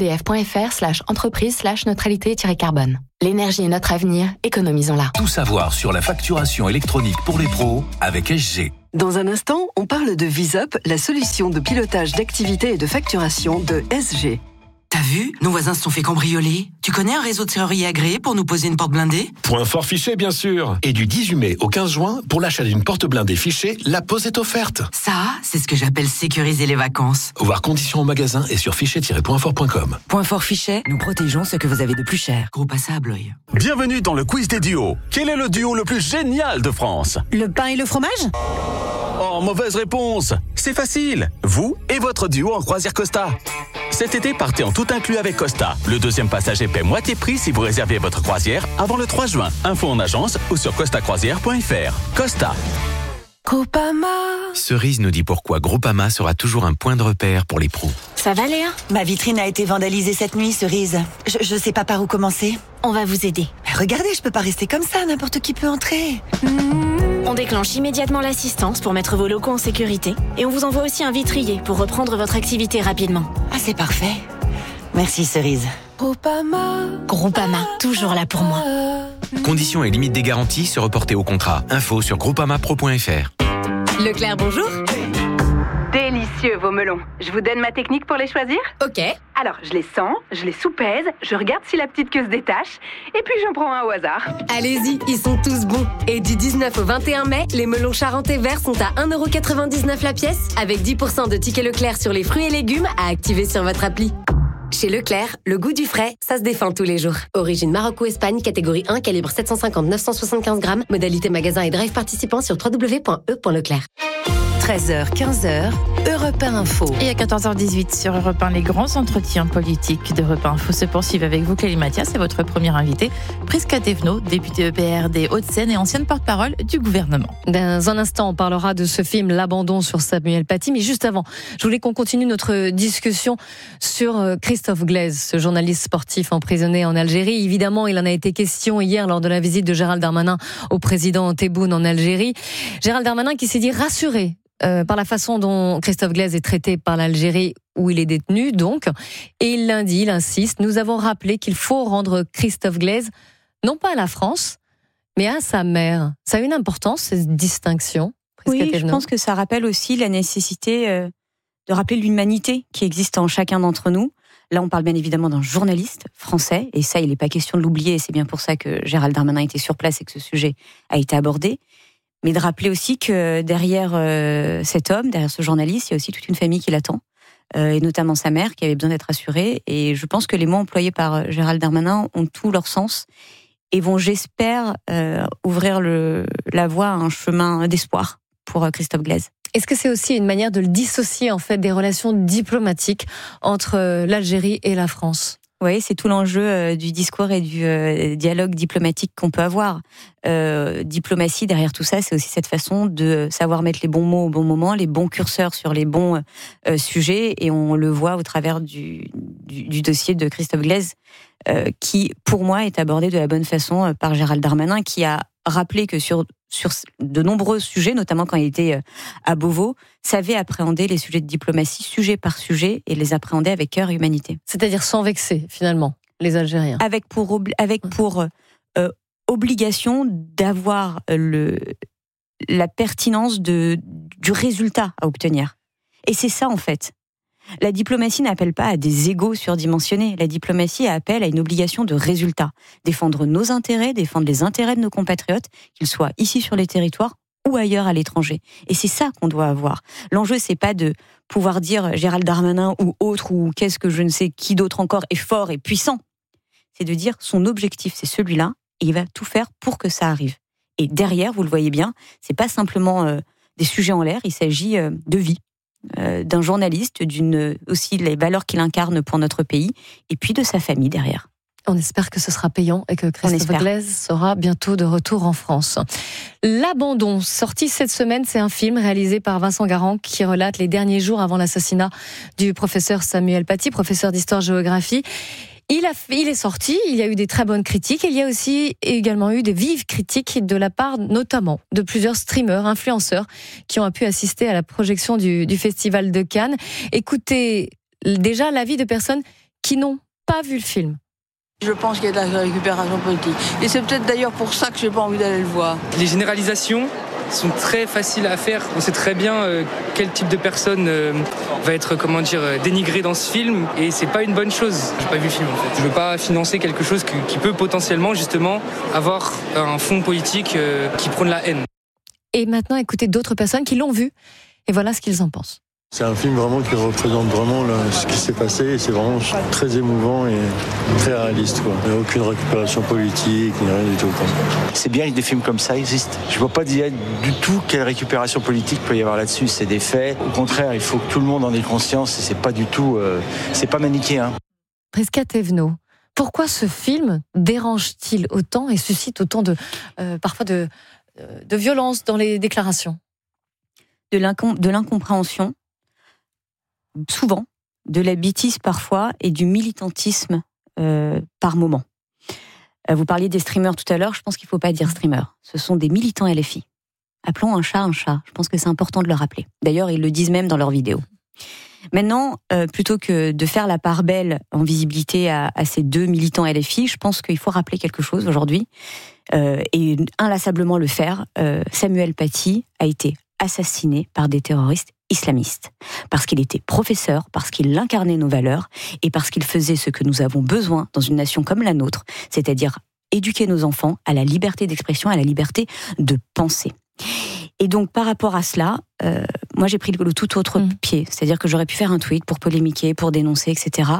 edf.fr/entreprise/neutralité-carbone. L'énergie est notre avenir, économisons-la. Tout savoir sur la facturation électronique pour les pros avec SG. Dans un instant, on parle de VisUp, la solution de pilotage d'activité et de facturation de SG. T'as vu ? Nos voisins se sont fait cambrioler. Tu connais un réseau de serruriers agréé pour nous poser une porte blindée ? Point fort Fichet, bien sûr. Et du 18 mai au 15 juin, pour l'achat d'une porte blindée Fichet, la pause est offerte. Ça, c'est ce que j'appelle sécuriser les vacances. Voir conditions au magasin et sur fichet-pointfort.com. Point fort Fichet, nous protégeons ce que vous avez de plus cher. Gros passe à Bloy. Bienvenue dans le quiz des duos. Quel est le duo le plus génial de France ? Le pain et le fromage ? Oh, mauvaise réponse. C'est facile. Vous et votre duo en croisière Costa. Cet été, partez en tout inclus avec Costa. Le deuxième passager paie moitié prix si vous réservez votre croisière avant le 3 juin. Info en agence ou sur costacroisière.fr. Costa. Groupama. Cerise nous dit pourquoi Groupama sera toujours un point de repère pour les pros. Ça va, Léa ? Ma vitrine a été vandalisée cette nuit, Cerise. Je sais pas par où commencer. On va vous aider. Regardez, je peux pas rester comme ça, n'importe qui peut entrer. On déclenche immédiatement l'assistance pour mettre vos locaux en sécurité. Et on vous envoie aussi un vitrier pour reprendre votre activité rapidement. Ah, c'est parfait. Merci, Cerise. Groupama, toujours là pour moi. Conditions et limites des garanties se reporter au contrat. Info sur groupamapro.fr. Leclerc, bonjour. Délicieux vos melons. Je vous donne ma technique pour les choisir ? Ok. Alors, je les sens, je les soupèse, je regarde si la petite queue se détache, et puis j'en prends un au hasard. Allez-y, ils sont tous bons. Et du 19 au 21 mai, les melons charentais verts sont à 1,99€ la pièce, avec 10% de tickets Leclerc sur les fruits et légumes à activer sur votre appli. Chez Leclerc, le goût du frais, ça se défend tous les jours. Origine Maroc ou Espagne, catégorie 1, calibre 750-975 grammes. Modalité magasin et drive participant sur www.e.leclerc. 13h, 15h, Europe 1 Info. Et à 14h18 sur Europe 1, les grands entretiens politiques d'Europe 1 Info se poursuivent avec vous, Clélie Mathias, et votre première invitée, Prisca Thévenot, députée EPR des Hauts-de-Seine et ancienne porte-parole du gouvernement. Dans un instant, on parlera de ce film L'Abandon sur Samuel Paty, mais juste avant, je voulais qu'on continue notre discussion sur Christophe Glaise, ce journaliste sportif emprisonné en Algérie. Évidemment, il en a été question hier lors de la visite de Gérald Darmanin au président Tebboune en Algérie. Gérald Darmanin qui s'est dit rassuré par la façon dont Christophe Glaise est traité par l'Algérie où il est détenu, donc. Et il l'indique, il insiste, nous avons rappelé qu'il faut rendre Christophe Glaise, non pas à la France, mais à sa mère. Ça a une importance, cette distinction, Prisca Oui, Thévenot. je pense que ça rappelle aussi la nécessité de rappeler l'humanité qui existe en chacun d'entre nous. Là, on parle bien évidemment d'un journaliste français, et ça, il n'est pas question de l'oublier, et c'est bien pour ça que Gérald Darmanin était sur place et que ce sujet a été abordé. Mais de rappeler aussi que derrière cet homme, derrière ce journaliste, il y a aussi toute une famille qui l'attend, et notamment sa mère qui avait besoin d'être assurée. Et je pense que les mots employés par Gérald Darmanin ont tout leur sens et vont, j'espère, ouvrir la voie à un chemin d'espoir pour Christophe Glaise. Est-ce que c'est aussi une manière de le dissocier en fait des relations diplomatiques entre l'Algérie et la France ? Oui, c'est tout l'enjeu du discours et du dialogue diplomatique qu'on peut avoir. Diplomatie, derrière tout ça, c'est aussi cette façon de savoir mettre les bons mots au bon moment, les bons curseurs sur les bons sujets, et on le voit au travers du dossier de Christophe Glaise, qui, pour moi, est abordé de la bonne façon par Gérald Darmanin, qui a rappelé que sur de nombreux sujets, notamment quand il était à Beauvau, savait appréhender les sujets de diplomatie, sujet par sujet, et les appréhender avec cœur et humanité. C'est-à-dire sans vexer, finalement, les Algériens. Avec pour obligation d'avoir la pertinence du résultat à obtenir. Et c'est ça, en fait. La diplomatie n'appelle pas à des égos surdimensionnés. La diplomatie appelle à une obligation de résultat. Défendre nos intérêts, défendre les intérêts de nos compatriotes, qu'ils soient ici sur les territoires ou ailleurs à l'étranger. Et c'est ça qu'on doit avoir. L'enjeu, c'est pas de pouvoir dire Gérald Darmanin ou autre, ou qu'est-ce que je ne sais qui d'autre encore est fort et puissant. C'est de dire son objectif, c'est celui-là, et il va tout faire pour que ça arrive. Et derrière, vous le voyez bien, c'est pas simplement des sujets en l'air, il s'agit de vie. d'un journaliste, aussi les valeurs qu'il incarne pour notre pays, et puis de sa famille derrière. On espère que ce sera payant et que Christophe Glaise sera bientôt de retour en France. L'Abandon, sorti cette semaine, c'est un film réalisé par Vincent Garand qui relate les derniers jours avant l'assassinat du professeur Samuel Paty, professeur d'histoire-géographie. Il est sorti, il y a eu des très bonnes critiques, il y a aussi également eu des vives critiques de la part notamment de plusieurs streamers, influenceurs qui ont pu assister à la projection du Festival de Cannes. Écoutez déjà l'avis de personnes qui n'ont pas vu le film. Je pense qu'il y a de la récupération politique. Et c'est peut-être d'ailleurs pour ça que j'ai pas envie d'aller le voir. Les généralisations sont très faciles à faire. On sait très bien quel type de personne va être, dénigré dans ce film. Et c'est pas une bonne chose. J'ai pas vu le film en fait. Je veux pas financer quelque chose qui peut potentiellement justement avoir un fond politique qui prône la haine. Et maintenant, écoutez d'autres personnes qui l'ont vu. Et voilà ce qu'ils en pensent. C'est un film vraiment qui représente vraiment ce qui s'est passé. C'est vraiment très émouvant et très réaliste. Il n'y a aucune récupération politique, ni rien du tout. C'est bien que des films comme ça existent. Je ne vois pas du tout quelle récupération politique peut y avoir là-dessus. C'est des faits. Au contraire, il faut que tout le monde en ait conscience. Et c'est pas du tout, c'est pas manichéen. Prisca Thévenot, pourquoi ce film dérange-t-il autant et suscite autant parfois de violence dans les déclarations ? De l'incompréhension. Souvent, de la bêtise parfois et du militantisme par moment. Vous parliez des streamers tout à l'heure, je pense qu'il ne faut pas dire streamers. Ce sont des militants LFI. Appelons un chat un chat, je pense que c'est important de le rappeler. D'ailleurs, ils le disent même dans leurs vidéos. Maintenant, plutôt que de faire la part belle en visibilité à ces deux militants LFI, je pense qu'il faut rappeler quelque chose aujourd'hui et inlassablement le faire. Samuel Paty a été assassiné par des terroristes islamistes, parce qu'il était professeur, parce qu'il incarnait nos valeurs et parce qu'il faisait ce que nous avons besoin dans une nation comme la nôtre, c'est-à-dire éduquer nos enfants à la liberté d'expression, à la liberté de penser. Et donc par rapport à cela, moi j'ai pris le tout autre pied, c'est-à-dire que j'aurais pu faire un tweet pour polémiquer, pour dénoncer, etc.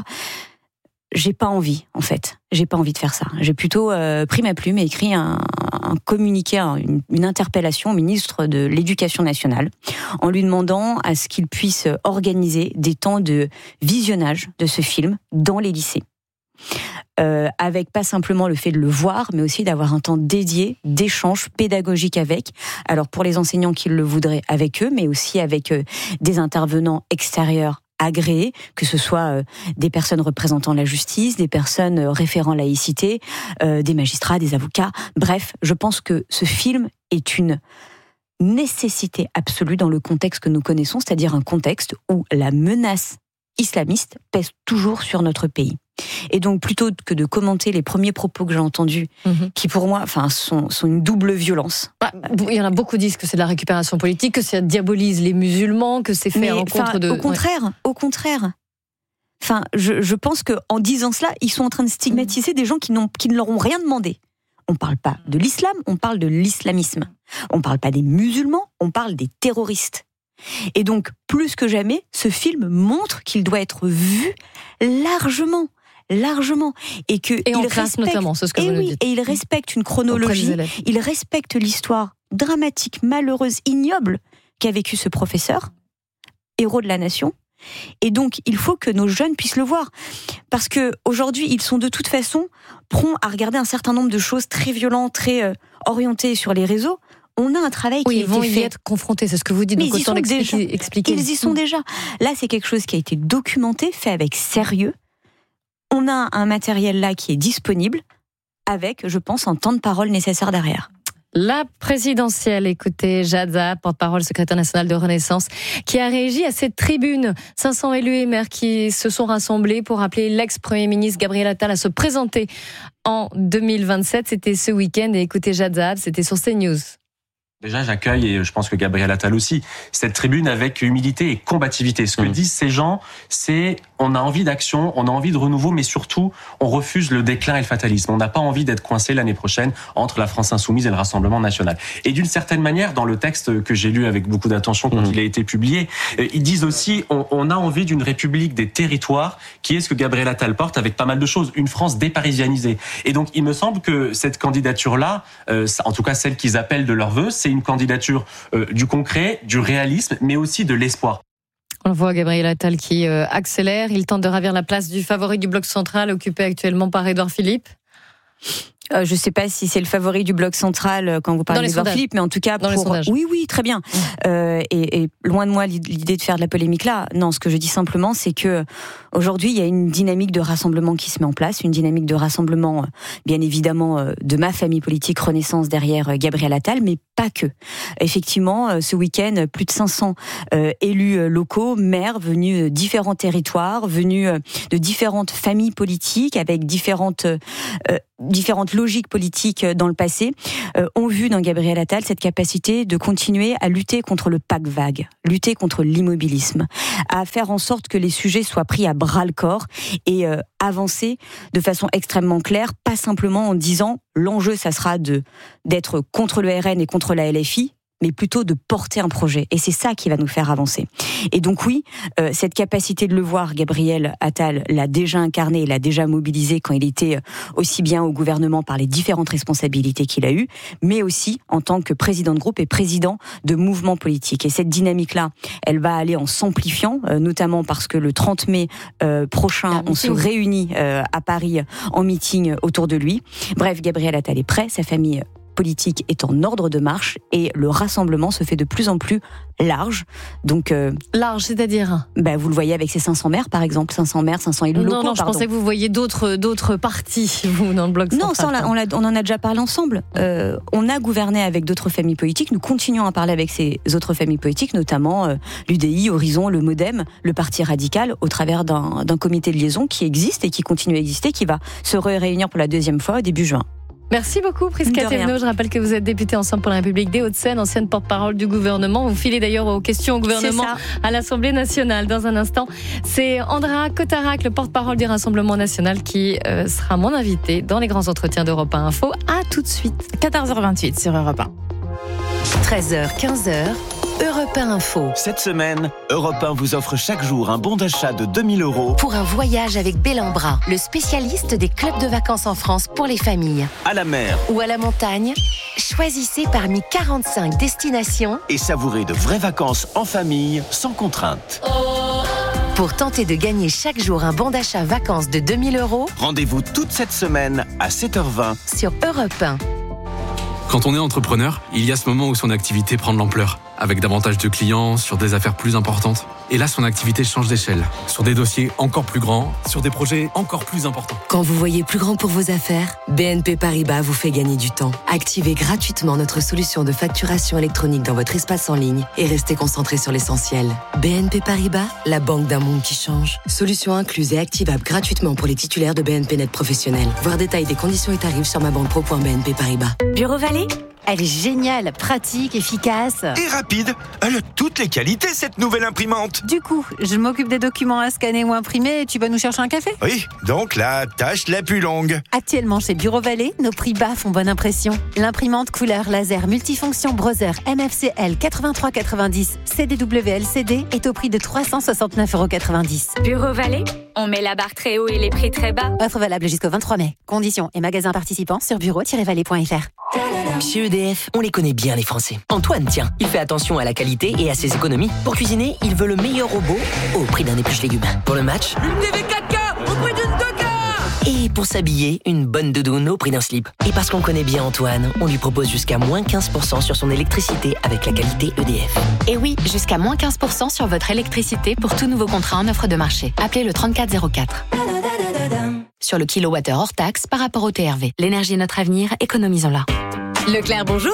J'ai pas envie, en fait. J'ai pas envie de faire ça. J'ai plutôt pris ma plume et écrit un communiqué, une interpellation au ministre de l'Éducation nationale, en lui demandant à ce qu'il puisse organiser des temps de visionnage de ce film dans les lycées. Avec pas simplement le fait de le voir, mais aussi d'avoir un temps dédié, d'échange pédagogique avec. Alors pour les enseignants qui le voudraient avec eux, mais aussi avec des intervenants extérieurs agréés, que ce soit des personnes représentant la justice, des personnes référant laïcité, des magistrats, des avocats. Bref, je pense que ce film est une nécessité absolue dans le contexte que nous connaissons, c'est-à-dire un contexte où la menace islamiste pèse toujours sur notre pays. Et donc, plutôt que de commenter les premiers propos que j'ai entendus, qui pour moi sont une double violence. Il y en a beaucoup qui disent que c'est de la récupération politique, que ça diabolise les musulmans, que c'est fait à l'encontre de... Au contraire. Enfin, je pense qu'en disant cela, ils sont en train de stigmatiser des gens qui ne leur ont rien demandé. On ne parle pas de l'islam, on parle de l'islamisme. On ne parle pas des musulmans, on parle des terroristes. Et donc, plus que jamais, ce film montre qu'il doit être vu largement. Et en classe notamment, c'est ce que vous nous dites. Et il respecte une chronologie, il respecte l'histoire dramatique, malheureuse, ignoble qu'a vécu ce professeur, héros de la nation. Et donc, il faut que nos jeunes puissent le voir. Parce que aujourd'hui, ils sont de toute façon prompts à regarder un certain nombre de choses très violentes, très orientées sur les réseaux. On a un travail qui a été fait. Ils vont y être confrontés, c'est ce que vous dites. Mais donc autant expliquer. Ils y sont déjà. Là, c'est quelque chose qui a été documenté, fait avec sérieux. On a un matériel là qui est disponible, avec, je pense, un temps de parole nécessaire derrière. La présidentielle, écoutez, Jade Zahab, porte-parole secrétaire nationale de Renaissance, qui a réagi à cette tribune. 500 élus et maires qui se sont rassemblés pour appeler l'ex-premier ministre Gabriel Attal à se présenter en 2027. C'était ce week-end. Et écoutez, Jade Zahab, c'était sur CNews. Déjà, j'accueille, et je pense que Gabriel Attal aussi, cette tribune avec humilité et combativité. Ce que disent ces gens, c'est on a envie d'action, on a envie de renouveau, mais surtout, on refuse le déclin et le fatalisme. On n'a pas envie d'être coincé l'année prochaine entre la France insoumise et le Rassemblement national. Et d'une certaine manière, dans le texte que j'ai lu avec beaucoup d'attention quand il a été publié, ils disent aussi on a envie d'une république des territoires, qui est ce que Gabriel Attal porte avec pas mal de choses. Une France déparisianisée. Et donc, il me semble que cette candidature-là, en tout cas celle qu'ils appellent de leur vœu, c'est une candidature du concret, du réalisme, mais aussi de l'espoir. On voit Gabriel Attal qui accélère. Il tente de ravir la place du favori du bloc central, occupé actuellement par Édouard Philippe. Je ne sais pas si c'est le favori du bloc central quand vous parlez d'Édouard Philippe, mais en tout cas oui, très bien. Et loin de moi l'idée de faire de la polémique là. Non, ce que je dis simplement, c'est que aujourd'hui il y a une dynamique de rassemblement qui se met en place, une dynamique de rassemblement, bien évidemment, de ma famille politique Renaissance derrière Gabriel Attal, mais pas que. Effectivement, ce week-end, plus de 500 élus locaux, maires venus de différents territoires, venus de différentes familles politiques, avec différentes logiques politiques dans le passé, ont vu dans Gabriel Attal cette capacité de continuer à lutter contre le pack vague, lutter contre l'immobilisme, à faire en sorte que les sujets soient pris à bras-le-corps et avancer de façon extrêmement claire, pas simplement en disant l'enjeu ça sera d'être contre le RN et contre la LFI, mais plutôt de porter un projet. Et c'est ça qui va nous faire avancer. Et donc oui, cette capacité de le voir, Gabriel Attal l'a déjà incarné, l'a déjà mobilisé quand il était aussi bien au gouvernement par les différentes responsabilités qu'il a eues, mais aussi en tant que président de groupe et président de mouvement politique. Et cette dynamique-là, elle va aller en s'amplifiant, notamment parce que le 30 mai prochain, on se réunit à Paris en meeting autour de lui. Bref, Gabriel Attal est prêt, sa famille politique est en ordre de marche et le rassemblement se fait de plus en plus large. Donc large, c'est-à-dire vous le voyez avec ces 500 maires, par exemple, 500 maires, 500 élus locaux. Non, je pensais que vous voyez d'autres partis, vous, dans le bloc central. Non, ça, on en a déjà parlé ensemble. On a gouverné avec d'autres familles politiques. Nous continuons à parler avec ces autres familles politiques, notamment l'UDI, Horizon, le MoDem, le Parti radical, au travers d'un comité de liaison qui existe et qui continue à exister, qui va se réunir pour la deuxième fois au début juin. Merci beaucoup, Prisca Thévenot. Je rappelle que vous êtes députée Ensemble pour la République des Hauts-de-Seine, ancienne porte-parole du gouvernement. Vous filez d'ailleurs aux questions au gouvernement à l'Assemblée nationale. Dans un instant, c'est Andrea Cotarac, le porte-parole du Rassemblement national, qui sera mon invité dans les grands entretiens d'Europe 1 Info. À tout de suite. 14h28 sur Europe 1. 13h, 15h. Europe 1 Info. Cette semaine, Europe 1 vous offre chaque jour un bon d'achat de 2 000 € pour un voyage avec Bellambra, le spécialiste des clubs de vacances en France pour les familles. À la mer ou à la montagne, choisissez parmi 45 destinations et savourez de vraies vacances en famille sans contrainte. Pour tenter de gagner chaque jour un bon d'achat vacances de 2 000 €, rendez-vous toute cette semaine à 7h20 sur Europe 1. Quand on est entrepreneur, il y a ce moment où son activité prend de l'ampleur, avec davantage de clients, sur des affaires plus importantes. Et là, son activité change d'échelle, sur des dossiers encore plus grands, sur des projets encore plus importants. Quand vous voyez plus grand pour vos affaires, BNP Paribas vous fait gagner du temps. Activez gratuitement notre solution de facturation électronique dans votre espace en ligne et restez concentré sur l'essentiel. BNP Paribas, la banque d'un monde qui change. Solution incluse et activable gratuitement pour les titulaires de BNP Net Professionnel. Voir détail des conditions et tarifs sur mabanquepro.bnp Paribas. Bureau Vallée ? Elle est géniale, pratique, efficace. Et rapide. Elle a toutes les qualités, cette nouvelle imprimante. Du coup, je m'occupe des documents à scanner ou imprimer et tu vas nous chercher un café ? Oui, donc la tâche la plus longue. Actuellement, chez Bureau Vallée, nos prix bas font bonne impression. L'imprimante couleur laser multifonction Brother MFCL 8390 CDW-LCD est au prix de 369,90 €. Bureau Vallée, on met la barre très haut et les prix très bas. Offre valable jusqu'au 23 mai. Conditions et magasins participants sur bureau-vallée.fr. Chez EDF, on les connaît bien les Français. Antoine, tiens, il fait attention à la qualité et à ses économies. Pour cuisiner, il veut le meilleur robot au prix d'un épluche légumes. Pour le match, une TV 4K au prix d'une 2K. Et pour s'habiller, une bonne doudoune au prix d'un slip. Et parce qu'on connaît bien Antoine, on lui propose jusqu'à moins 15% sur son électricité avec la qualité EDF. Et oui, jusqu'à moins 15% sur votre électricité pour tout nouveau contrat en offre de marché. Appelez le 3404. Sur le kilowattheure hors taxe par rapport au TRV. L'énergie est notre avenir, économisons-la. Leclerc, bonjour.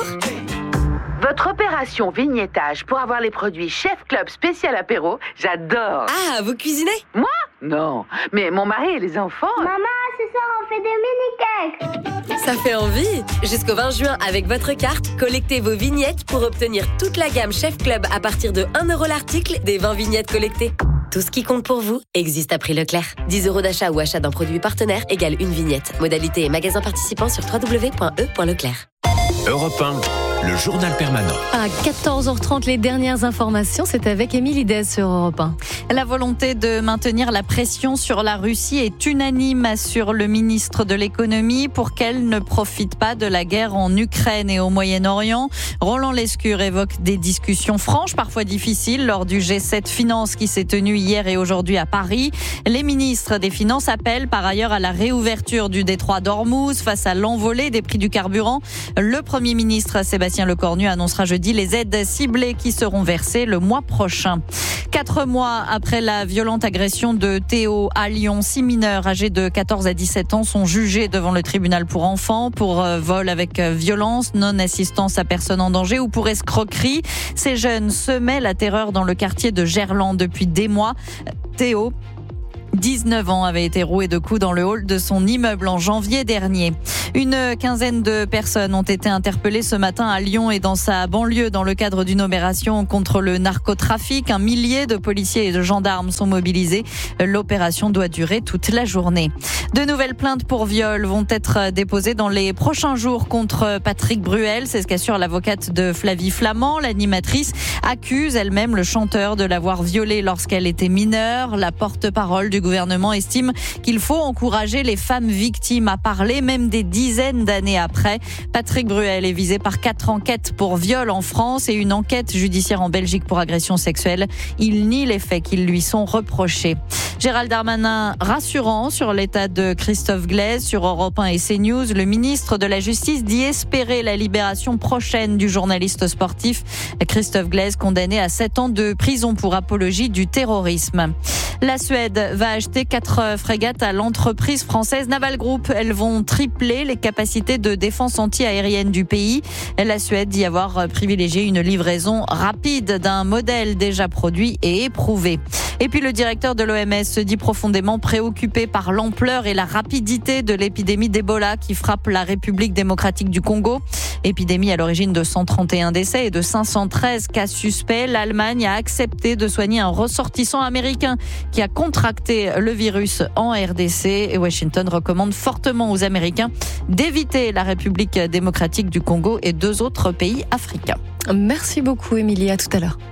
Votre opération vignettage pour avoir les produits Chef Club spécial apéro, j'adore. Ah, vous cuisinez ? Moi ? Non, mais mon mari et les enfants... Maman, ce soir on fait des mini-cakes. Ça fait envie. Jusqu'au 20 juin, avec votre carte, collectez vos vignettes pour obtenir toute la gamme Chef Club à partir de 1 € l'article des 20 vignettes collectées. Tout ce qui compte pour vous existe à prix Leclerc. 10 € d'achat ou achat d'un produit partenaire égale une vignette. Modalité et magasin participant sur www.e.leclerc. Europe 1. le journal permanent. À 14h30, les dernières informations, c'est avec Émilie Dez sur Europe 1. La volonté de maintenir la pression sur la Russie est unanime, assure le ministre de l'économie, pour qu'elle ne profite pas de la guerre en Ukraine et au Moyen-Orient. Roland Lescure évoque des discussions franches, parfois difficiles, lors du G7 Finances qui s'est tenu hier et aujourd'hui à Paris. Les ministres des Finances appellent par ailleurs à la réouverture du détroit d'Ormuz face à l'envolée des prix du carburant. Le Premier ministre Sébastien Lecornu annoncera jeudi les aides ciblées qui seront versées le mois prochain. 4 mois après la violente agression de Théo à Lyon, 6 mineurs âgés de 14 à 17 ans sont jugés devant le tribunal pour enfants pour vol avec violence, non-assistance à personne en danger ou pour escroquerie. Ces jeunes semaient la terreur dans le quartier de Gerland depuis des mois. Théo, 19 ans, avait été roué de coups dans le hall de son immeuble en janvier dernier. Une quinzaine de personnes ont été interpellées ce matin à Lyon et dans sa banlieue dans le cadre d'une opération contre le narcotrafic. Un millier de policiers et de gendarmes sont mobilisés. L'opération doit durer toute la journée. De nouvelles plaintes pour viol vont être déposées dans les prochains jours contre Patrick Bruel. C'est ce qu'assure l'avocate de Flavie Flament. L'animatrice accuse elle-même le chanteur de l'avoir violée lorsqu'elle était mineure. La porte-parole du gouvernement estime qu'il faut encourager les femmes victimes à parler, même des dizaines d'années après. Patrick Bruel est visé par 4 enquêtes pour viol en France et une enquête judiciaire en Belgique pour agression sexuelle. Il nie les faits qui lui sont reprochés. Gérald Darmanin rassurant sur l'état de Christophe Glaise sur Europe 1 et CNews. Le ministre de la Justice dit espérer la libération prochaine du journaliste sportif Christophe Glaise, condamné à 7 ans de prison pour apologie du terrorisme. La Suède va acheter 4 frégates à l'entreprise française Naval Group. Elles vont tripler les capacités de défense anti-aérienne du pays. La Suède dit avoir privilégié une livraison rapide d'un modèle déjà produit et éprouvé. Et puis le directeur de l'OMS se dit profondément préoccupé par l'ampleur et la rapidité de l'épidémie d'Ebola qui frappe la République démocratique du Congo. Épidémie à l'origine de 131 décès et de 513 cas suspects. L'Allemagne a accepté de soigner un ressortissant américain qui a contracté le virus en RDC. Et Washington recommande fortement aux Américains d'éviter la République démocratique du Congo et 2 autres pays africains. Merci beaucoup, Émilie. À tout à l'heure.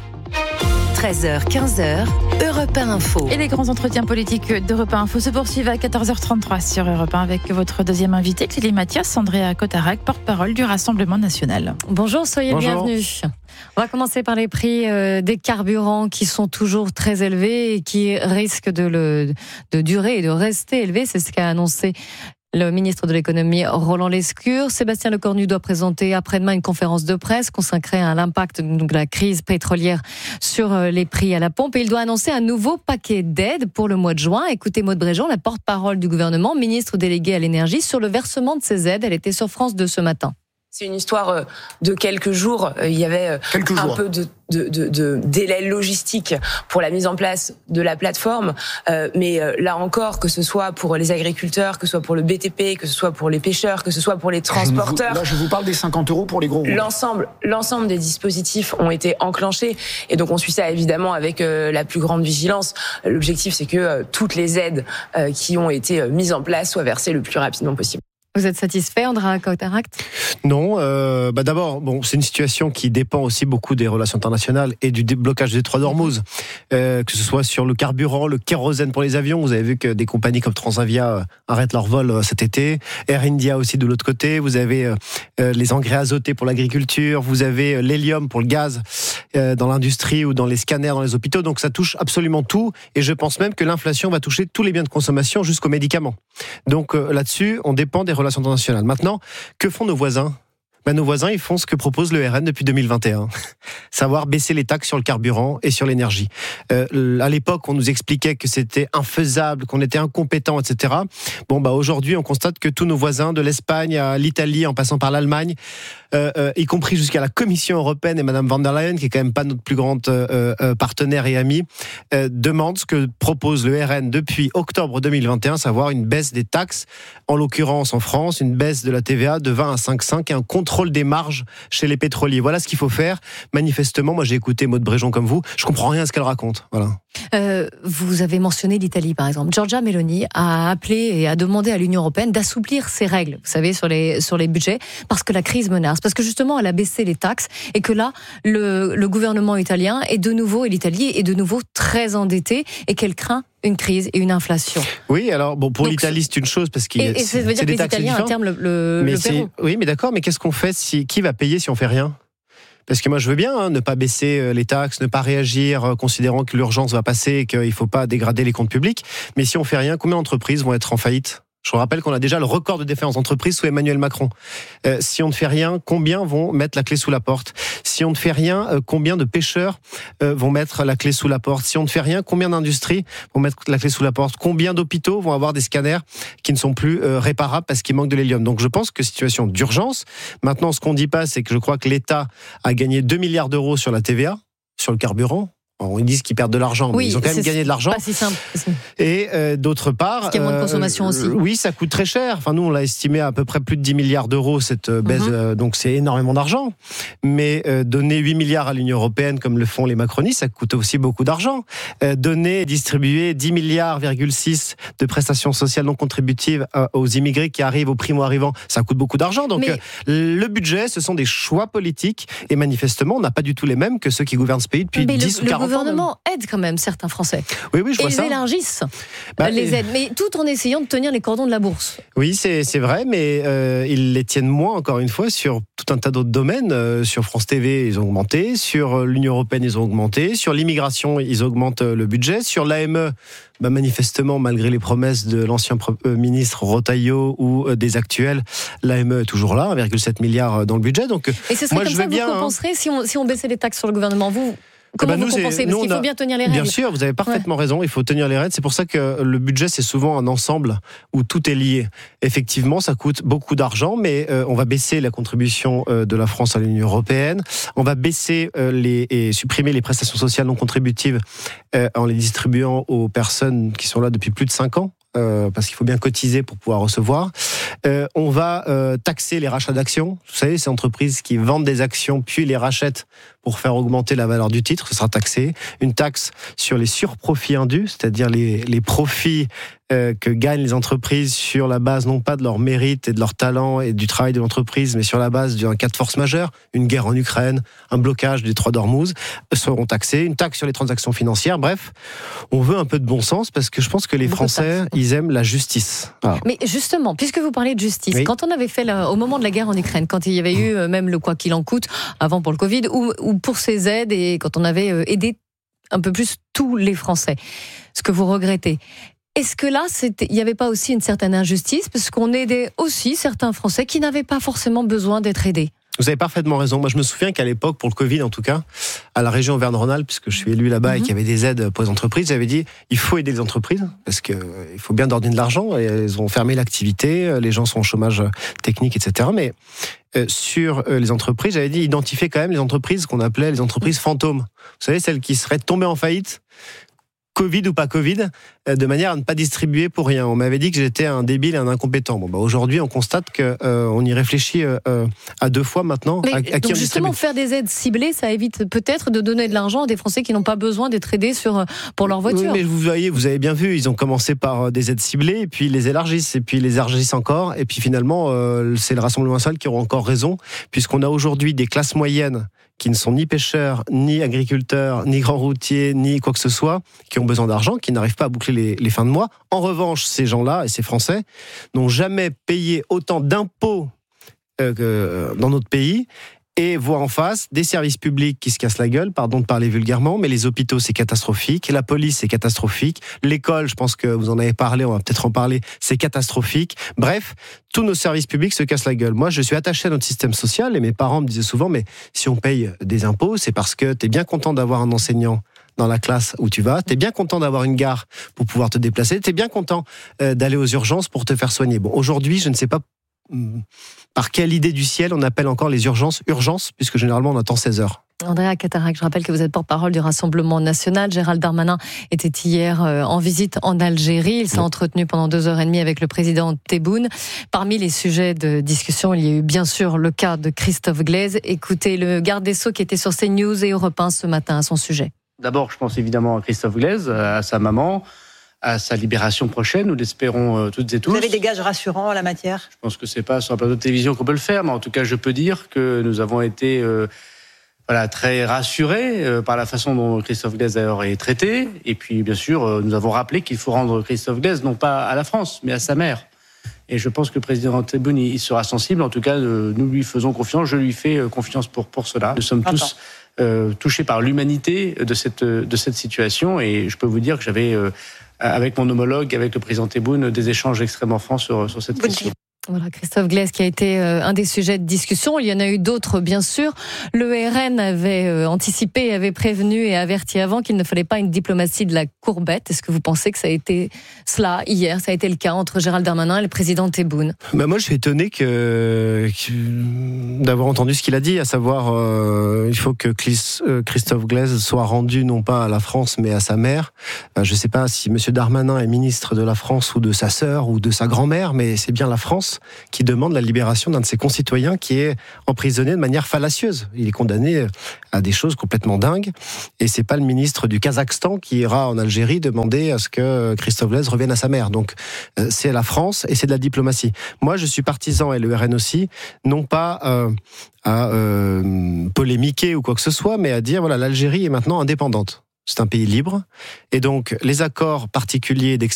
13h, 15h, Europe 1 Info. Et les grands entretiens politiques d'Europe 1 Info se poursuivent à 14h33 sur Europe 1 avec votre deuxième invité, Clélie Mathias, Andrea Cotarac, porte-parole du Rassemblement national. Bonjour, soyez bienvenus. On va commencer par les prix des carburants qui sont toujours très élevés et qui risquent de durer et de rester élevés. C'est ce qu'a annoncé le ministre de l'économie, Roland Lescure. Sébastien Lecornu doit présenter après-demain une conférence de presse consacrée à l'impact de la crise pétrolière sur les prix à la pompe. Et il doit annoncer un nouveau paquet d'aides pour le mois de juin. Écoutez Maud Bréjon, la porte-parole du gouvernement, ministre déléguée à l'énergie, sur le versement de ces aides. Elle était sur France 2 ce matin. C'est une histoire de quelques jours. Il y avait un peu de délai logistique pour la mise en place de la plateforme. Mais là encore, que ce soit pour les agriculteurs, que ce soit pour le BTP, que ce soit pour les pêcheurs, que ce soit pour les transporteurs. Là, je vous parle des 50 € pour les gros. L'ensemble des dispositifs ont été enclenchés. Et donc, on suit ça évidemment avec la plus grande vigilance. L'objectif, c'est que toutes les aides qui ont été mises en place soient versées le plus rapidement possible. Vous êtes satisfait, Andrea Cotarac ? Non. D'abord, c'est une situation qui dépend aussi beaucoup des relations internationales et du déblocage du détroit d'Ormuz. Que ce soit sur le carburant, le kérosène pour les avions. Vous avez vu que des compagnies comme Transavia arrêtent leur vol cet été. Air India aussi de l'autre côté. Vous avez les engrais azotés pour l'agriculture. Vous avez l'hélium pour le gaz dans l'industrie ou dans les scanners dans les hôpitaux. Donc ça touche absolument tout. Et je pense même que l'inflation va toucher tous les biens de consommation jusqu'aux médicaments. Donc là-dessus, on dépend des relations internationales. Maintenant, que font nos voisins ? Nos voisins, ils font ce que propose le RN depuis 2021, savoir baisser les taxes sur le carburant et sur l'énergie. À l'époque, on nous expliquait que c'était infaisable, qu'on était incompétents, etc. Aujourd'hui, on constate que tous nos voisins, de l'Espagne à l'Italie, en passant par l'Allemagne, y compris jusqu'à la Commission européenne et Madame von der Leyen, qui est quand même pas notre plus grande partenaire et amie, demandent ce que propose le RN depuis octobre 2021, savoir une baisse des taxes, en l'occurrence en France, une baisse de la TVA de 20 à 5,5 et un contrôle contrôle des marges chez les pétroliers. Voilà ce qu'il faut faire. Manifestement, moi j'ai écouté Maud Bréjon comme vous, je comprends rien à ce qu'elle raconte. Voilà. Vous avez mentionné l'Italie, par exemple. Giorgia Meloni a appelé et a demandé à l'Union européenne d'assouplir ses règles, vous savez, sur les budgets, parce que la crise menace, parce que justement, elle a baissé les taxes et que là, le gouvernement italien et l'Italie est de nouveau très endettée et qu'elle craint une crise et une inflation. Oui, alors bon, pour l'Italie, c'est une chose parce qu'il et ça veut dire que les Italiens à terme le paieront. Oui, mais d'accord, mais qu'est-ce qu'on fait qui va payer si on fait rien ? Parce que moi, je veux bien ne pas baisser les taxes, ne pas réagir, considérant que l'urgence va passer et qu'il ne faut pas dégrader les comptes publics. Mais si on fait rien, combien d'entreprises vont être en faillite ? Je vous rappelle qu'on a déjà le record de défaillance d'entreprise sous Emmanuel Macron. Si on ne fait rien, combien vont mettre la clé sous la porte ? Si on ne fait rien, combien de pêcheurs vont mettre la clé sous la porte ? Si on ne fait rien, combien d'industries vont mettre la clé sous la porte ? Combien d'hôpitaux vont avoir des scanners qui ne sont plus réparables parce qu'il manque de l'hélium ? Donc je pense que situation d'urgence. Maintenant, ce qu'on ne dit pas, c'est que je crois que l'État a gagné 2 milliards d'euros sur la TVA, sur le carburant. Ils disent qu'ils perdent de l'argent, mais ils ont quand même gagné de l'argent. Pas si simple. Et d'autre part, parce qu'il y a moins de consommation aussi. Oui, ça coûte très cher. Enfin, nous, on l'a estimé à peu près plus de 10 milliards d'euros cette baisse. Donc, c'est énormément d'argent. Mais donner 8 milliards à l'Union européenne, comme le font les macronistes, ça coûte aussi beaucoup d'argent. Donner et distribuer 10 milliards, de prestations sociales non contributives aux immigrés qui arrivent, aux primo-arrivants, ça coûte beaucoup d'argent. Donc, le budget, ce sont des choix politiques. Et manifestement, on n'a pas du tout les mêmes que ceux qui gouvernent ce pays depuis 10 ou 40 ans. Le gouvernement aide quand même certains Français. Oui, je vois ça. Ils élargissent les aides, mais tout en essayant de tenir les cordons de la bourse. Oui, c'est vrai, mais ils les tiennent moins, encore une fois, sur tout un tas d'autres domaines. Sur France TV, ils ont augmenté. Sur l'Union européenne, ils ont augmenté. Sur l'immigration, ils augmentent le budget. Sur l'AME, manifestement, malgré les promesses de l'ancien ministre Retailleau ou des actuels, l'AME est toujours là, 1,7 milliard dans le budget. Donc, et ce serait comme ça que vous compenserez si on baissait les taxes sur le gouvernement. Comment vous compensez ? Parce qu'il faut bien tenir les règles. Bien sûr, vous avez parfaitement raison, il faut tenir les règles. C'est pour ça que le budget, c'est souvent un ensemble où tout est lié. Effectivement, ça coûte beaucoup d'argent, mais on va baisser la contribution de la France à l'Union européenne. On va baisser et supprimer les prestations sociales non contributives en les distribuant aux personnes qui sont là depuis plus de 5 ans. Parce qu'il faut bien cotiser pour pouvoir recevoir. On va taxer les rachats d'actions. Vous savez, ces entreprises qui vendent des actions puis les rachètent pour faire augmenter la valeur du titre, ce sera taxé. Une taxe sur les surprofits indus, c'est-à-dire les profits que gagnent les entreprises sur la base non pas de leur mérite et de leur talent et du travail de l'entreprise, mais sur la base d'un cas de force majeure, une guerre en Ukraine, un blocage des Trois d'Ormuz, seront taxés. Une taxe sur les transactions financières. Bref, on veut un peu de bon sens parce que je pense que les Français, ils aiment la justice. Voilà. Mais justement, puisque vous parlez de justice, quand on avait fait au moment de la guerre en Ukraine, quand il y avait eu même le quoi qu'il en coûte, avant pour le Covid, ou pour ces aides, et quand on avait aidé un peu plus tous les Français, ce que vous regrettez, est-ce que là, il n'y avait pas aussi une certaine injustice, parce qu'on aidait aussi certains Français qui n'avaient pas forcément besoin d'être aidés ? Vous avez parfaitement raison. Moi, je me souviens qu'à l'époque, pour le Covid en tout cas, à la région Auvergne-Rhône-Alpes, puisque je suis élu là-bas et qu'il y avait des aides pour les entreprises, j'avais dit il faut aider les entreprises parce qu'il faut bien leur donner de l'argent. Et elles ont fermé l'activité, les gens sont au chômage technique, etc. Mais sur les entreprises, j'avais dit identifier quand même les entreprises qu'on appelait les entreprises fantômes. Vous savez, celles qui seraient tombées en faillite, Covid ou pas Covid, de manière à ne pas distribuer pour rien. On m'avait dit que j'étais un débile et un incompétent. Aujourd'hui, on constate qu'on y réfléchit à 2 fois maintenant. Mais à qui donc on justement, faire des aides ciblées, ça évite peut-être de donner de l'argent à des Français qui n'ont pas besoin d'être aidés pour leur voiture. Oui, mais vous avez bien vu, ils ont commencé par des aides ciblées, et puis ils les élargissent, et puis ils les élargissent encore, et puis finalement, c'est le Rassemblement national qui aura encore raison, puisqu'on a aujourd'hui des classes moyennes qui ne sont ni pêcheurs, ni agriculteurs, ni grands routiers, ni quoi que ce soit, qui ont besoin d'argent, qui n'arrivent pas à boucler les fins de mois. En revanche, ces gens-là, et ces Français, n'ont jamais payé autant d'impôts dans notre pays, et voient en face des services publics qui se cassent la gueule, pardon de parler vulgairement, mais les hôpitaux, c'est catastrophique, la police, c'est catastrophique, l'école, je pense que vous en avez parlé, on va peut-être en parler, c'est catastrophique. Bref, tous nos services publics se cassent la gueule. Moi, je suis attaché à notre système social, et mes parents me disaient souvent, mais si on paye des impôts, c'est parce que t'es bien content d'avoir un enseignant dans la classe où tu vas, t'es bien content d'avoir une gare pour pouvoir te déplacer, t'es bien content d'aller aux urgences pour te faire soigner. Bon, aujourd'hui, je ne sais pas par quelle idée du ciel on appelle encore les urgences, puisque généralement on attend 16 heures. Andrea Catarac, je rappelle que vous êtes porte-parole du Rassemblement national. Gérald Darmanin était hier en visite en Algérie. Il s'est entretenu pendant 2h30 avec le président Tebboune. Parmi les sujets de discussion, il y a eu bien sûr le cas de Christophe Glaise. Écoutez le garde des Sceaux qui était sur CNews et Europe 1 ce matin à son sujet. D'abord, je pense évidemment à Christophe Glaise, à sa maman, à sa libération prochaine, nous l'espérons toutes et tous. Vous avez des gages rassurants en la matière ? Je pense que c'est pas sur un plateau de télévision qu'on peut le faire, mais en tout cas, je peux dire que nous avons été très rassurés par la façon dont Christophe Glaise d'ailleurs est traité. Et puis, bien sûr, nous avons rappelé qu'il faut rendre Christophe Glaise non pas à la France, mais à sa mère. Et je pense que le président Tebboune il sera sensible. En tout cas, nous lui faisons confiance. Je lui fais confiance pour cela. Nous sommes tous touchés par l'humanité de cette situation. Et je peux vous dire que j'avais, avec mon homologue, avec le président Tebboune, des échanges extrêmement francs sur cette question. Voilà, Christophe Glaise qui a été un des sujets de discussion. Il y en a eu d'autres, bien sûr. Le RN avait anticipé, avait prévenu et averti avant qu'il ne fallait pas une diplomatie de la courbette. Est-ce que vous pensez que ça a été cela hier ? Ça a été le cas entre Gérald Darmanin et le président Tebboune ? Moi, je suis étonné d'avoir entendu ce qu'il a dit, à savoir il faut que Christophe Glaise soit rendu non pas à la France, mais à sa mère. Je ne sais pas si M. Darmanin est ministre de la France ou de sa sœur ou de sa grand-mère, mais c'est bien la France qui demande la libération d'un de ses concitoyens qui est emprisonné de manière fallacieuse. Il est condamné à des choses complètement dingues. Et c'est pas le ministre du Kazakhstan qui ira en Algérie demander à ce que Christophe Glaise revienne à sa mère. Donc c'est la France et c'est de la diplomatie. Moi, je suis partisan, et le RN aussi, non pas à polémiquer ou quoi que ce soit, mais à dire, voilà, l'Algérie est maintenant indépendante. C'est un pays libre. Et donc, les accords particuliers